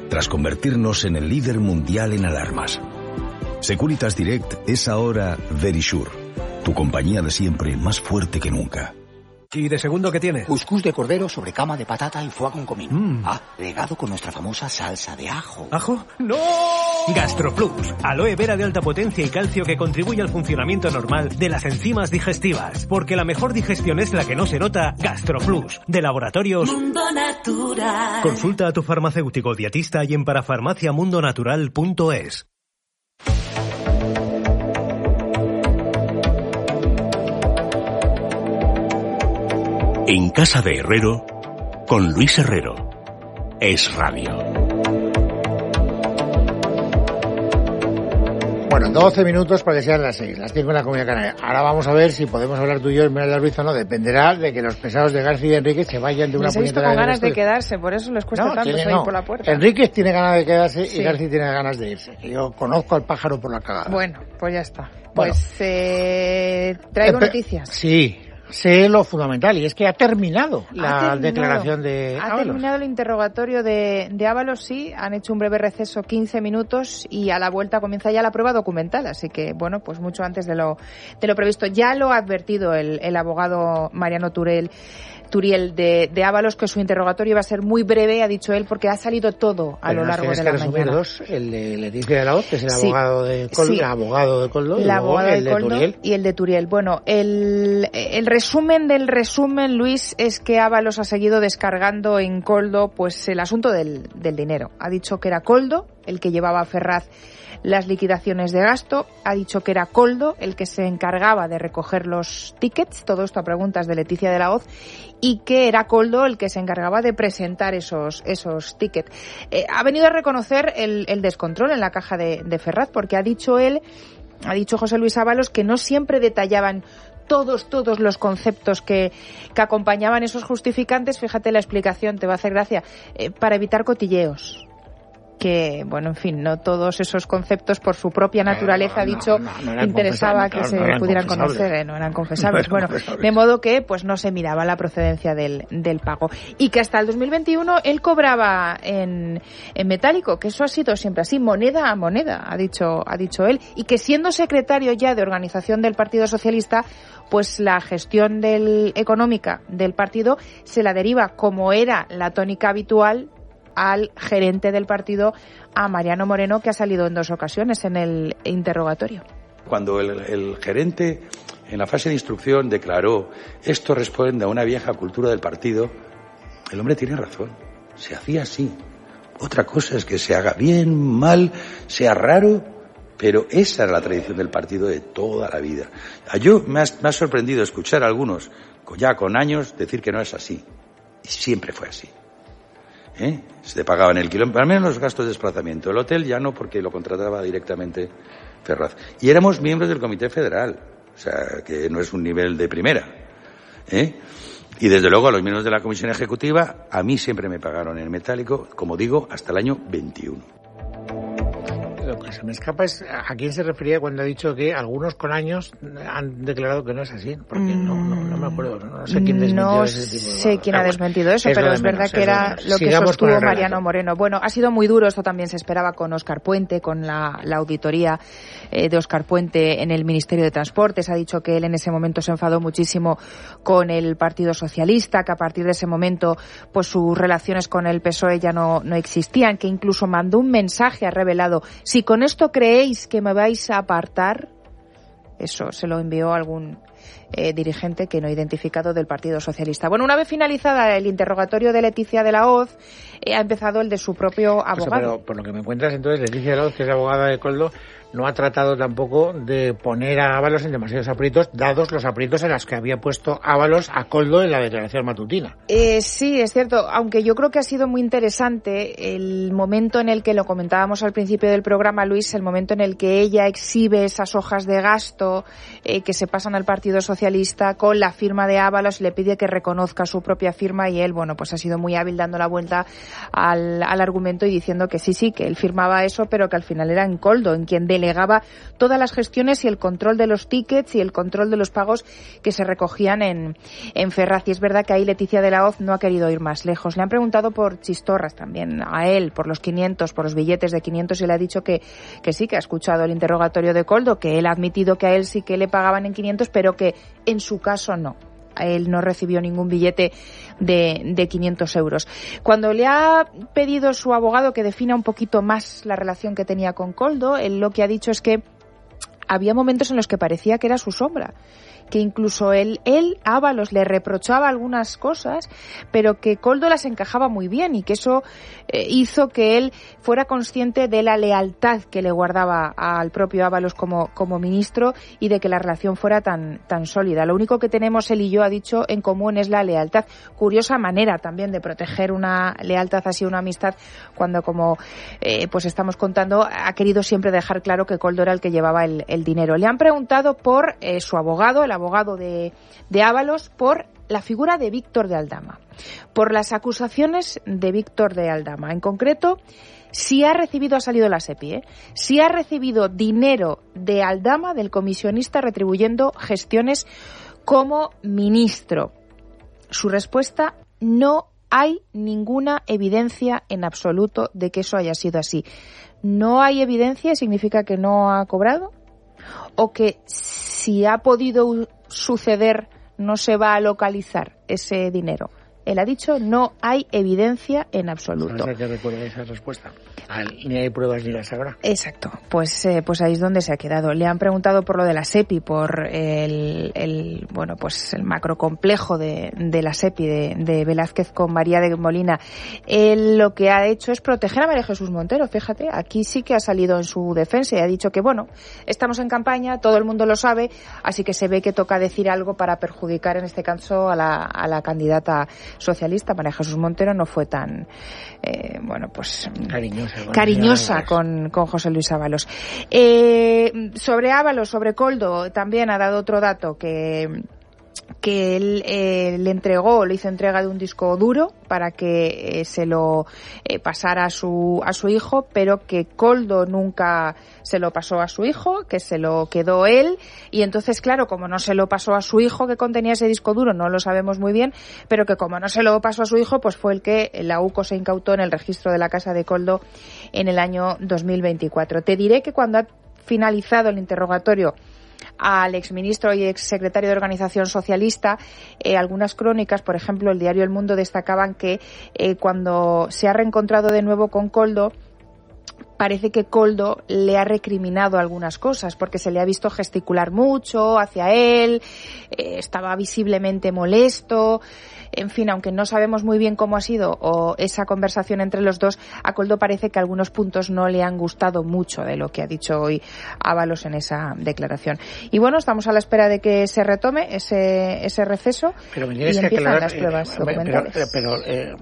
tras convertirnos en el líder mundial en alarmas. Securitas Direct es ahora Verisure, tu compañía de siempre más fuerte que nunca. ¿Y de segundo qué tiene? Cuscús de cordero sobre cama de patata y foie con comino. Regado con nuestra famosa salsa de ajo. ¿Ajo? ¡No! GastroPlus, aloe vera de alta potencia y calcio que contribuye al funcionamiento normal de las enzimas digestivas. Porque la mejor digestión es la que no se nota. GastroPlus, de Laboratorios Mundo Natural. Consulta a tu farmacéutico dietista y en parafarmaciamundonatural.es. En casa de Herrero, con Luis Herrero. Es Radio. Bueno, 12 minutos para que sean las 6, las 5 en la Comunidad Canaria. Ahora vamos a ver si podemos hablar tú y yo en Meral de Ruiz o no. Dependerá de que los pesados de García y Enríquez se vayan de una puñetera. Les he visto con ganas de quedarse, por eso les cuesta tanto salir por la puerta. Enríquez tiene ganas de quedarse y García tiene ganas de irse. Yo conozco al pájaro por la cagada. Bueno, pues ya está. Pues traigo noticias. Sí. Sé lo fundamental, y es que ha terminado la declaración de Ábalos. Ha terminado el interrogatorio de Ábalos, sí. Han hecho un breve receso, 15 minutos, y a la vuelta comienza ya la prueba documental. Así que, bueno, pues mucho antes de lo previsto. Ya lo ha advertido el abogado Mariano Turiel de Ábalos, que su interrogatorio va a ser muy breve, ha dicho él, porque ha salido todo a lo largo de la mañana. Dos, el de Leticia de la Hoz, que es el abogado de Koldo, el abogado de Koldo, el abogado de Koldo y el de Turiel. Bueno, el resumen del resumen, Luis, es que Ábalos ha seguido descargando en Koldo pues el asunto del dinero. Ha dicho que era Koldo el que llevaba a Ferraz las liquidaciones de gasto, ha dicho que era Koldo el que se encargaba de recoger los tickets, todo esto a preguntas de Leticia de la Hoz, y que era Koldo el que se encargaba de presentar esos tickets. Ha venido a reconocer el descontrol en la caja de Ferraz, porque ha dicho José Luis Ábalos, que no siempre detallaban todos los conceptos que acompañaban esos justificantes. Fíjate la explicación, te va a hacer gracia, para evitar cotilleos. Que, bueno, en fin, no todos esos conceptos por su propia naturaleza, interesaba que se pudieran conocer, no eran confesables. Bueno, de modo que pues no se miraba la procedencia del pago. Y que hasta el 2021 él cobraba en metálico, que eso ha sido siempre así, moneda a moneda, ha dicho él. Y que siendo secretario ya de organización del Partido Socialista, pues la gestión económica del partido se la deriva, como era la tónica habitual, al gerente del partido, a Mariano Moreno, que ha salido en 2 ocasiones en el interrogatorio. Cuando el gerente, en la fase de instrucción, declaró esto responde a una vieja cultura del partido, el hombre tiene razón, se hacía así. Otra cosa es que se haga bien, mal, sea raro, pero esa es la tradición del partido de toda la vida. Yo me ha sorprendido escuchar a algunos, ya con años, decir que no es así. Y siempre fue así. Se pagaban el kilómetro, al menos los gastos de desplazamiento. El hotel ya no, porque lo contrataba directamente Ferraz. Y éramos miembros del Comité Federal, o sea, que no es un nivel de primera. Y desde luego a los miembros de la Comisión Ejecutiva, a mí siempre me pagaron en metálico, como digo, hasta el año 21. Lo que se me escapa es a quién se refería cuando ha dicho que algunos con años han declarado que no es así, porque no me acuerdo, no sé quién desmintió ese tipo de... No sé quién ha desmentido eso, pero es verdad que era lo que sostuvo Mariano Moreno. Bueno, ha sido muy duro, esto también se esperaba con Óscar Puente, con la auditoría de Óscar Puente en el Ministerio de Transportes. Ha dicho que él en ese momento se enfadó muchísimo con el Partido Socialista, que a partir de ese momento pues sus relaciones con el PSOE ya no existían, que incluso mandó un mensaje, ha revelado: si con esto creéis que me vais a apartar, eso se lo envió algún dirigente que no identificado del Partido Socialista. Bueno, una vez finalizada el interrogatorio de Leticia de la Hoz, ha empezado el de su propio abogado. O sea, pero por lo que me cuentas, entonces, Leticia de la Hoz, que es abogada de Koldo, no ha tratado tampoco de poner a Ábalos en demasiados aprietos, dados los aprietos en los que había puesto Ábalos a Koldo en la declaración matutina. Sí, es cierto, aunque yo creo que ha sido muy interesante el momento en el que, lo comentábamos al principio del programa, Luis, el momento en el que ella exhibe esas hojas de gasto que se pasan al Partido Socialista con la firma de Ábalos, le pide que reconozca su propia firma, y él, bueno, pues ha sido muy hábil dando la vuelta al argumento y diciendo que sí, que él firmaba eso, pero que al final era en Koldo, en quien delegaba todas las gestiones y el control de los tickets y el control de los pagos que se recogían en Ferraz. Y es verdad que ahí Leticia de la Hoz no ha querido ir más lejos. Le han preguntado por Chistorras también, a él, por los 500, por los billetes de 500, y le ha dicho que sí, que ha escuchado el interrogatorio de Koldo, que él ha admitido que a él sí que le pagaban en 500, pero que en su caso no. Él no recibió ningún billete de 500 euros. Cuando le ha pedido su abogado que defina un poquito más la relación que tenía con Koldo, él lo que ha dicho es que había momentos en los que parecía que era su sombra, que incluso él, Ábalos, le reprochaba algunas cosas, pero que Koldo las encajaba muy bien, y que eso hizo que él fuera consciente de la lealtad que le guardaba al propio Ábalos como ministro, y de que la relación fuera tan sólida. Lo único que tenemos él y yo, ha dicho, en común es la lealtad. Curiosa manera también de proteger una lealtad así, una amistad, cuando, como pues estamos contando, ha querido siempre dejar claro que Koldo era el que llevaba el dinero. Le han preguntado por su abogado, el abogado de Ábalos, por la figura de Víctor de Aldama, por las acusaciones de Víctor de Aldama. En concreto, si ha salido la SEPI, si ha recibido dinero de Aldama, del comisionista, retribuyendo gestiones como ministro. Su respuesta: no hay ninguna evidencia en absoluto de que eso haya sido así. ¿No hay evidencia significa que no ha cobrado? ¿O que si ha podido suceder no se va a localizar ese dinero? Él ha dicho: no hay evidencia en absoluto. ¿Sabes a qué recuerda esa respuesta? Ni hay pruebas ni las habrá. Exacto. Pues ahí es donde se ha quedado. Le han preguntado por lo de la SEPI, por el macrocomplejo de la SEPI de Velázquez con María de Molina. Él lo que ha hecho es proteger a María Jesús Montero. Fíjate, aquí sí que ha salido en su defensa y ha dicho que, bueno, estamos en campaña, todo el mundo lo sabe, así que se ve que toca decir algo para perjudicar, en este caso, a la candidata socialista. María Jesús Montero no fue tan cariñosa con José Luis Ábalos. Sobre Ábalos, sobre Koldo, también ha dado otro dato, que él le hizo entrega de un disco duro para que se lo pasara a su hijo, pero que Koldo nunca se lo pasó a su hijo, que se lo quedó él. Y entonces, claro, como no se lo pasó a su hijo que contenía ese disco duro, no lo sabemos muy bien, pero que como no se lo pasó a su hijo, pues fue el que la UCO se incautó en el registro de la casa de Koldo en el año 2024. Te diré que cuando ha finalizado el interrogatorio al exministro y exsecretario de Organización Socialista, algunas crónicas, por ejemplo el diario El Mundo, destacaban que cuando se ha reencontrado de nuevo con Koldo, parece que Koldo le ha recriminado algunas cosas, porque se le ha visto gesticular mucho hacia él, estaba visiblemente molesto. En fin, aunque no sabemos muy bien cómo ha sido esa conversación entre los dos, a Koldo parece que algunos puntos no le han gustado mucho de lo que ha dicho hoy Ábalos en esa declaración. Y bueno, estamos a la espera de que se retome ese receso, pero y empiezan las pruebas documentales. Pero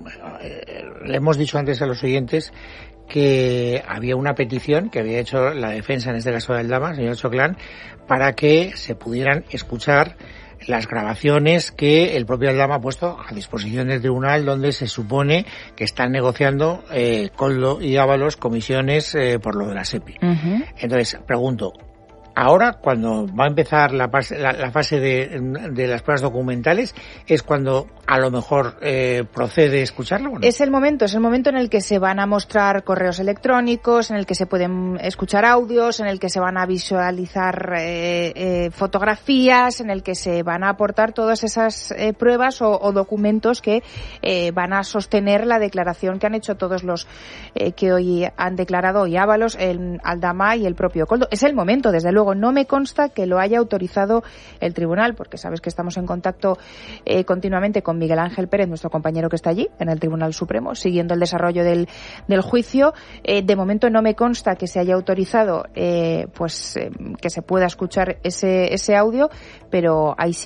le hemos dicho antes a los oyentes que había una petición que había hecho la defensa, en este caso de Aldama, el señor Choclán, para que se pudieran escuchar las grabaciones que el propio Aldama ha puesto a disposición del tribunal, donde se supone que están negociando Koldo y Ábalos comisiones por lo de la SEPI. Uh-huh. Entonces, pregunto, ahora, cuando va a empezar la fase de las pruebas documentales, ¿es cuando a lo mejor procede escucharlo o no? Es el momento en el que se van a mostrar correos electrónicos, en el que se pueden escuchar audios, en el que se van a visualizar fotografías, en el que se van a aportar todas esas pruebas o documentos que van a sostener la declaración que han hecho todos los que hoy han declarado hoy Ábalos, Aldama y el propio Koldo. Es el momento, desde luego. No me consta que lo haya autorizado el tribunal, porque sabes que estamos en contacto continuamente con Miguel Ángel Pérez, nuestro compañero que está allí en el Tribunal Supremo, siguiendo el desarrollo del juicio. De momento no me consta que se haya autorizado que se pueda escuchar ese audio, pero ahí sigue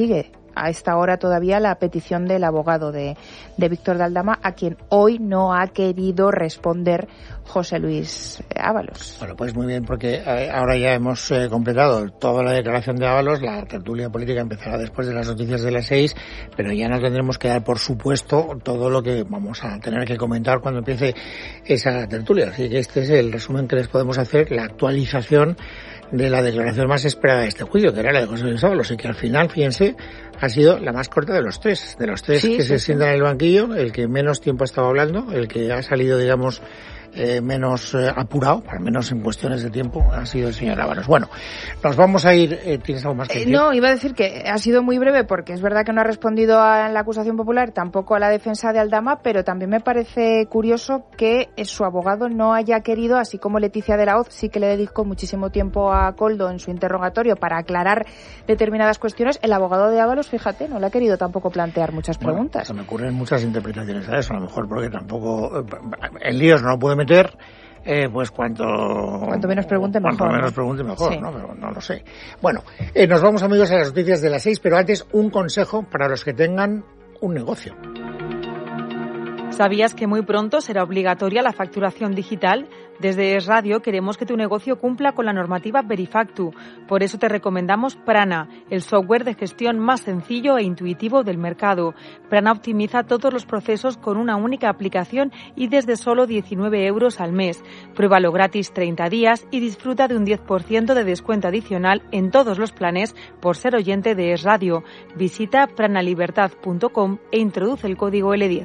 a esta hora todavía la petición del abogado de Víctor de Aldama, a quien hoy no ha querido responder José Luis Ábalos. Bueno, pues muy bien, porque ahora ya hemos completado toda la declaración de Ábalos. La tertulia política empezará después de las noticias de las 6, pero ya no tendremos que dar por supuesto todo lo que vamos a tener que comentar cuando empiece esa tertulia. Así que este es el resumen que les podemos hacer, la actualización de la declaración más esperada de este juicio, que era la de José Luis Ábalos, y que al final, fíjense, ha sido la más corta de los tres. De los tres que se sientan en el banquillo, el que menos tiempo ha estado hablando, el que ha salido, digamos, menos apurado, al menos en cuestiones de tiempo, ha sido el señor Ábalos. Bueno, nos vamos a ir. ¿Tienes algo más que decir? No, iba a decir que ha sido muy breve, porque es verdad que no ha respondido a la acusación popular, tampoco a la defensa de Aldama, pero también me parece curioso que su abogado no haya querido, así como Leticia de la Hoz sí que le dedicó muchísimo tiempo a Koldo en su interrogatorio para aclarar determinadas cuestiones, el abogado de Ábalos, fíjate, no le ha querido tampoco plantear muchas preguntas. Se me ocurren muchas interpretaciones a eso, a lo mejor porque tampoco en líos no lo puede meter, pues cuanto menos pregunte mejor. Cuanto menos pregunte mejor, sí. ¿No? Pero no lo sé. Bueno, nos vamos, amigos, a las noticias de las 6, pero antes un consejo para los que tengan un negocio. ¿Sabías que muy pronto será obligatoria la facturación digital? Desde Es Radio queremos que tu negocio cumpla con la normativa Verifactu. Por eso te recomendamos Prana, el software de gestión más sencillo e intuitivo del mercado. Prana optimiza todos los procesos con una única aplicación y desde solo 19 euros al mes. Pruébalo gratis 30 días y disfruta de un 10% de descuento adicional en todos los planes por ser oyente de Es Radio. Visita pranalibertad.com e introduce el código L10.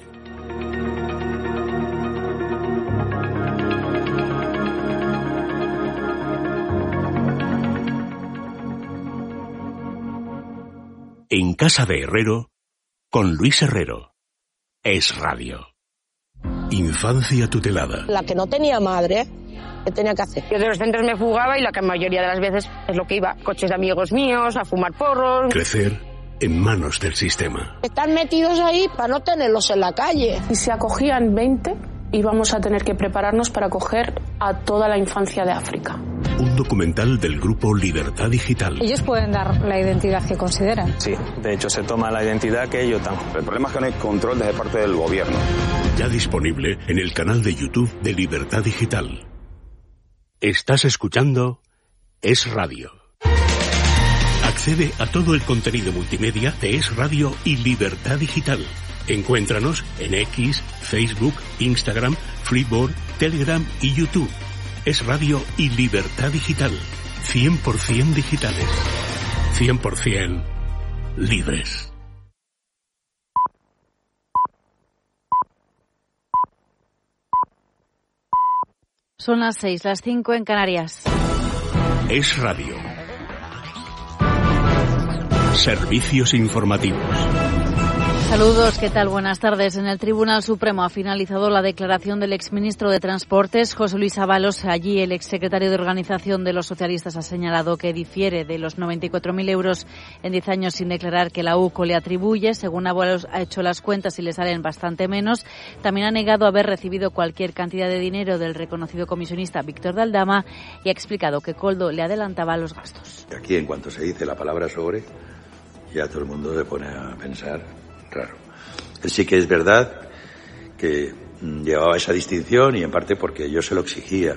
En casa de Herrero, con Luis Herrero. Es Radio. Infancia tutelada. La que no tenía madre, ¿qué tenía que hacer? Yo de los centros me fugaba y la mayoría de las veces es lo que iba. Coches de amigos míos, a fumar porros. Crecer en manos del sistema. Están metidos ahí para no tenerlos en la calle. Y si acogían 20, íbamos a tener que prepararnos para acoger a toda la infancia de África. Un documental del grupo Libertad Digital. Ellos pueden dar la identidad que consideran. Sí, de hecho se toma la identidad que ellos dan. El problema es que no hay control desde parte del gobierno. Ya disponible en el canal de YouTube de Libertad Digital. Estás escuchando Es Radio. Accede a todo el contenido multimedia de Es Radio y Libertad Digital. Encuéntranos en X, Facebook, Instagram, Flipboard, Telegram y YouTube. Es Radio y Libertad Digital. 100% digitales. 100% libres. Son las 6, las 5 en Canarias. Es Radio. Servicios informativos. Saludos, ¿qué tal? Buenas tardes. En el Tribunal Supremo ha finalizado la declaración del exministro de Transportes, José Luis Ábalos. Allí el exsecretario de Organización de los Socialistas ha señalado que difiere de los 94.000 euros en 10 años sin declarar que la UCO le atribuye. Según Ábalos ha hecho las cuentas y le salen bastante menos. También ha negado haber recibido cualquier cantidad de dinero del reconocido comisionista Víctor de Aldama y ha explicado que Koldo le adelantaba los gastos. Aquí, en cuanto se dice la palabra sobre, ya todo el mundo se pone a pensar raro. Sí que es verdad que llevaba esa distinción y en parte porque yo se lo exigía,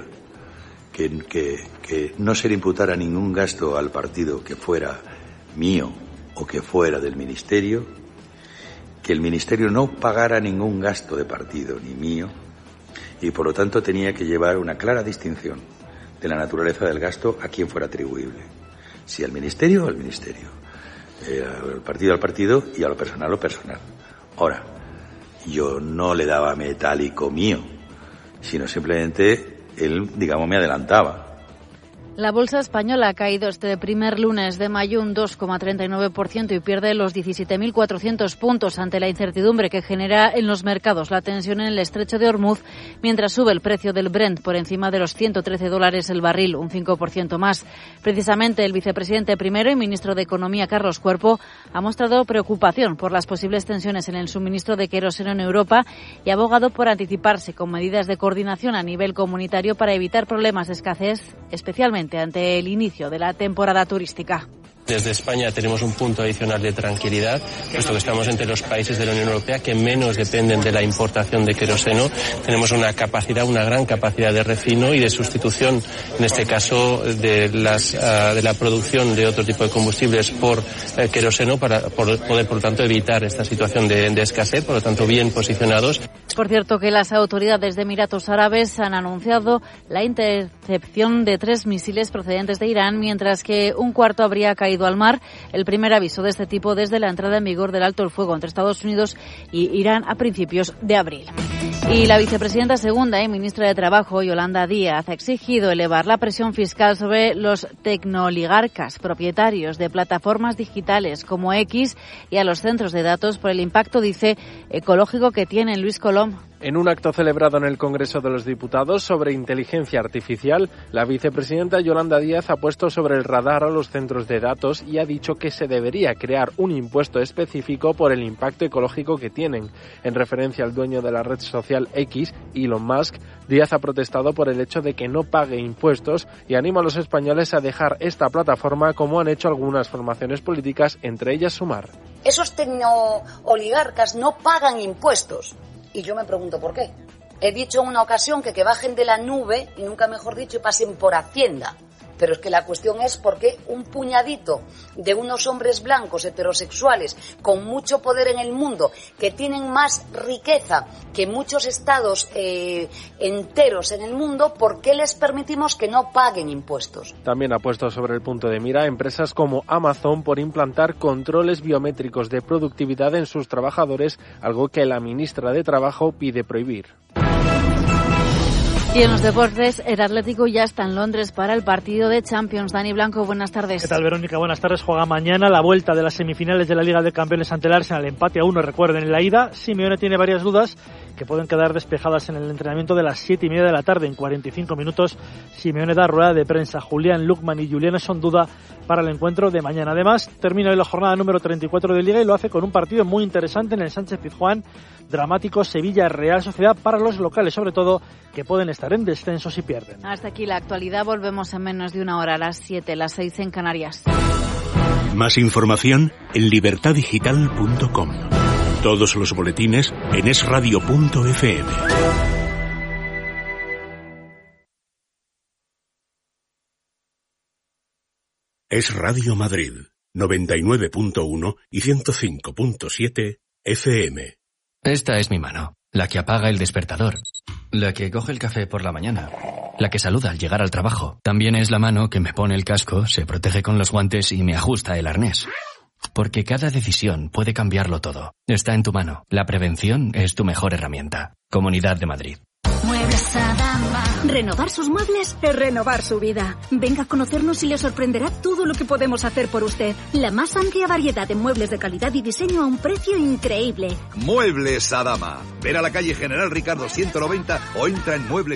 que no se le imputara ningún gasto al partido que fuera mío o que fuera del ministerio, que el ministerio no pagara ningún gasto de partido ni mío y por lo tanto tenía que llevar una clara distinción de la naturaleza del gasto a quien fuera atribuible. Si al ministerio, al ministerio. Al partido y a lo personal. Ahora, yo no le daba metálico mío, sino simplemente él, digamos, me adelantaba. La bolsa española ha caído este primer lunes de mayo un 2,39% y pierde los 17.400 puntos ante la incertidumbre que genera en los mercados la tensión en el estrecho de Hormuz, mientras sube el precio del Brent por encima de los $113 el barril, un 5% más. Precisamente el vicepresidente primero y ministro de Economía, Carlos Cuerpo, ha mostrado preocupación por las posibles tensiones en el suministro de queroseno en Europa y ha abogado por anticiparse con medidas de coordinación a nivel comunitario para evitar problemas de escasez, especialmente ante el inicio de la temporada turística. Desde España tenemos un punto adicional de tranquilidad, puesto que estamos entre los países de la Unión Europea que menos dependen de la importación de queroseno. Tenemos una gran capacidad de refino y de sustitución, en este caso, de la producción de otro tipo de combustibles por queroseno para poder, por lo tanto, evitar esta situación de escasez, por lo tanto, bien posicionados. Por cierto, que las autoridades de Emiratos Árabes han anunciado la intercepción de 3 misiles procedentes de Irán, mientras que un cuarto habría caído al mar. El primer aviso de este tipo desde la entrada en vigor del alto el fuego entre Estados Unidos y Irán a principios de abril. Y la vicepresidenta segunda y ministra de Trabajo, Yolanda Díaz, ha exigido elevar la presión fiscal sobre los tecnooligarcas, propietarios de plataformas digitales como X, y a los centros de datos por el impacto, dice, ecológico que tienen. Luis Colom. En un acto celebrado en el Congreso de los Diputados sobre inteligencia artificial, la vicepresidenta Yolanda Díaz ha puesto sobre el radar a los centros de datos y ha dicho que se debería crear un impuesto específico por el impacto ecológico que tienen. En referencia al dueño de la red social X, Elon Musk, Díaz ha protestado por el hecho de que no pague impuestos y anima a los españoles a dejar esta plataforma, como han hecho algunas formaciones políticas, entre ellas Sumar. Esos tecnooligarcas no pagan impuestos. Y yo me pregunto por qué. He dicho en una ocasión que bajen de la nube, y nunca mejor dicho, y pasen por Hacienda. Pero es que la cuestión es por qué un puñadito de unos hombres blancos heterosexuales con mucho poder en el mundo, que tienen más riqueza que muchos estados enteros en el mundo, ¿por qué les permitimos que no paguen impuestos? También ha puesto sobre el punto de mira empresas como Amazon por implantar controles biométricos de productividad en sus trabajadores, algo que la ministra de Trabajo pide prohibir. Y en los deportes, el Atlético ya está en Londres para el partido de Champions. Dani Blanco, buenas tardes. ¿Qué tal, Verónica? Buenas tardes. Juega mañana la vuelta de las semifinales de la Liga de Campeones ante el Arsenal. Empate a 1, recuerden, en la ida. Simeone tiene varias dudas que pueden quedar despejadas en el entrenamiento de las 7:30 de la tarde. En 45 minutos, Simeone da rueda de prensa. Julián Lukman y Julián son duda para el encuentro de mañana. Además, termina hoy la jornada número 34 de Liga y lo hace con un partido muy interesante en el Sánchez-Pizjuán. Dramático, Sevilla-Real Sociedad para los locales, sobre todo, que pueden estar en descenso si pierden. Hasta aquí la actualidad. Volvemos en menos de una hora, a las 7, las 6 en Canarias. Más información en libertadigital.com. Todos los boletines en esradio.fm. Es Radio Madrid, 99.1 y 105.7 FM. Esta es mi mano, la que apaga el despertador, la que coge el café por la mañana, la que saluda al llegar al trabajo. También es la mano que me pone el casco, se protege con los guantes y me ajusta el arnés. Porque cada decisión puede cambiarlo todo. Está en tu mano. La prevención es tu mejor herramienta. Comunidad de Madrid. Muebles Adama. Renovar sus muebles es renovar su vida. Venga a conocernos y le sorprenderá todo lo que podemos hacer por usted. La más amplia variedad de muebles de calidad y diseño a un precio increíble. Muebles Adama. Ven a la calle General Ricardo 190 o entra en muebles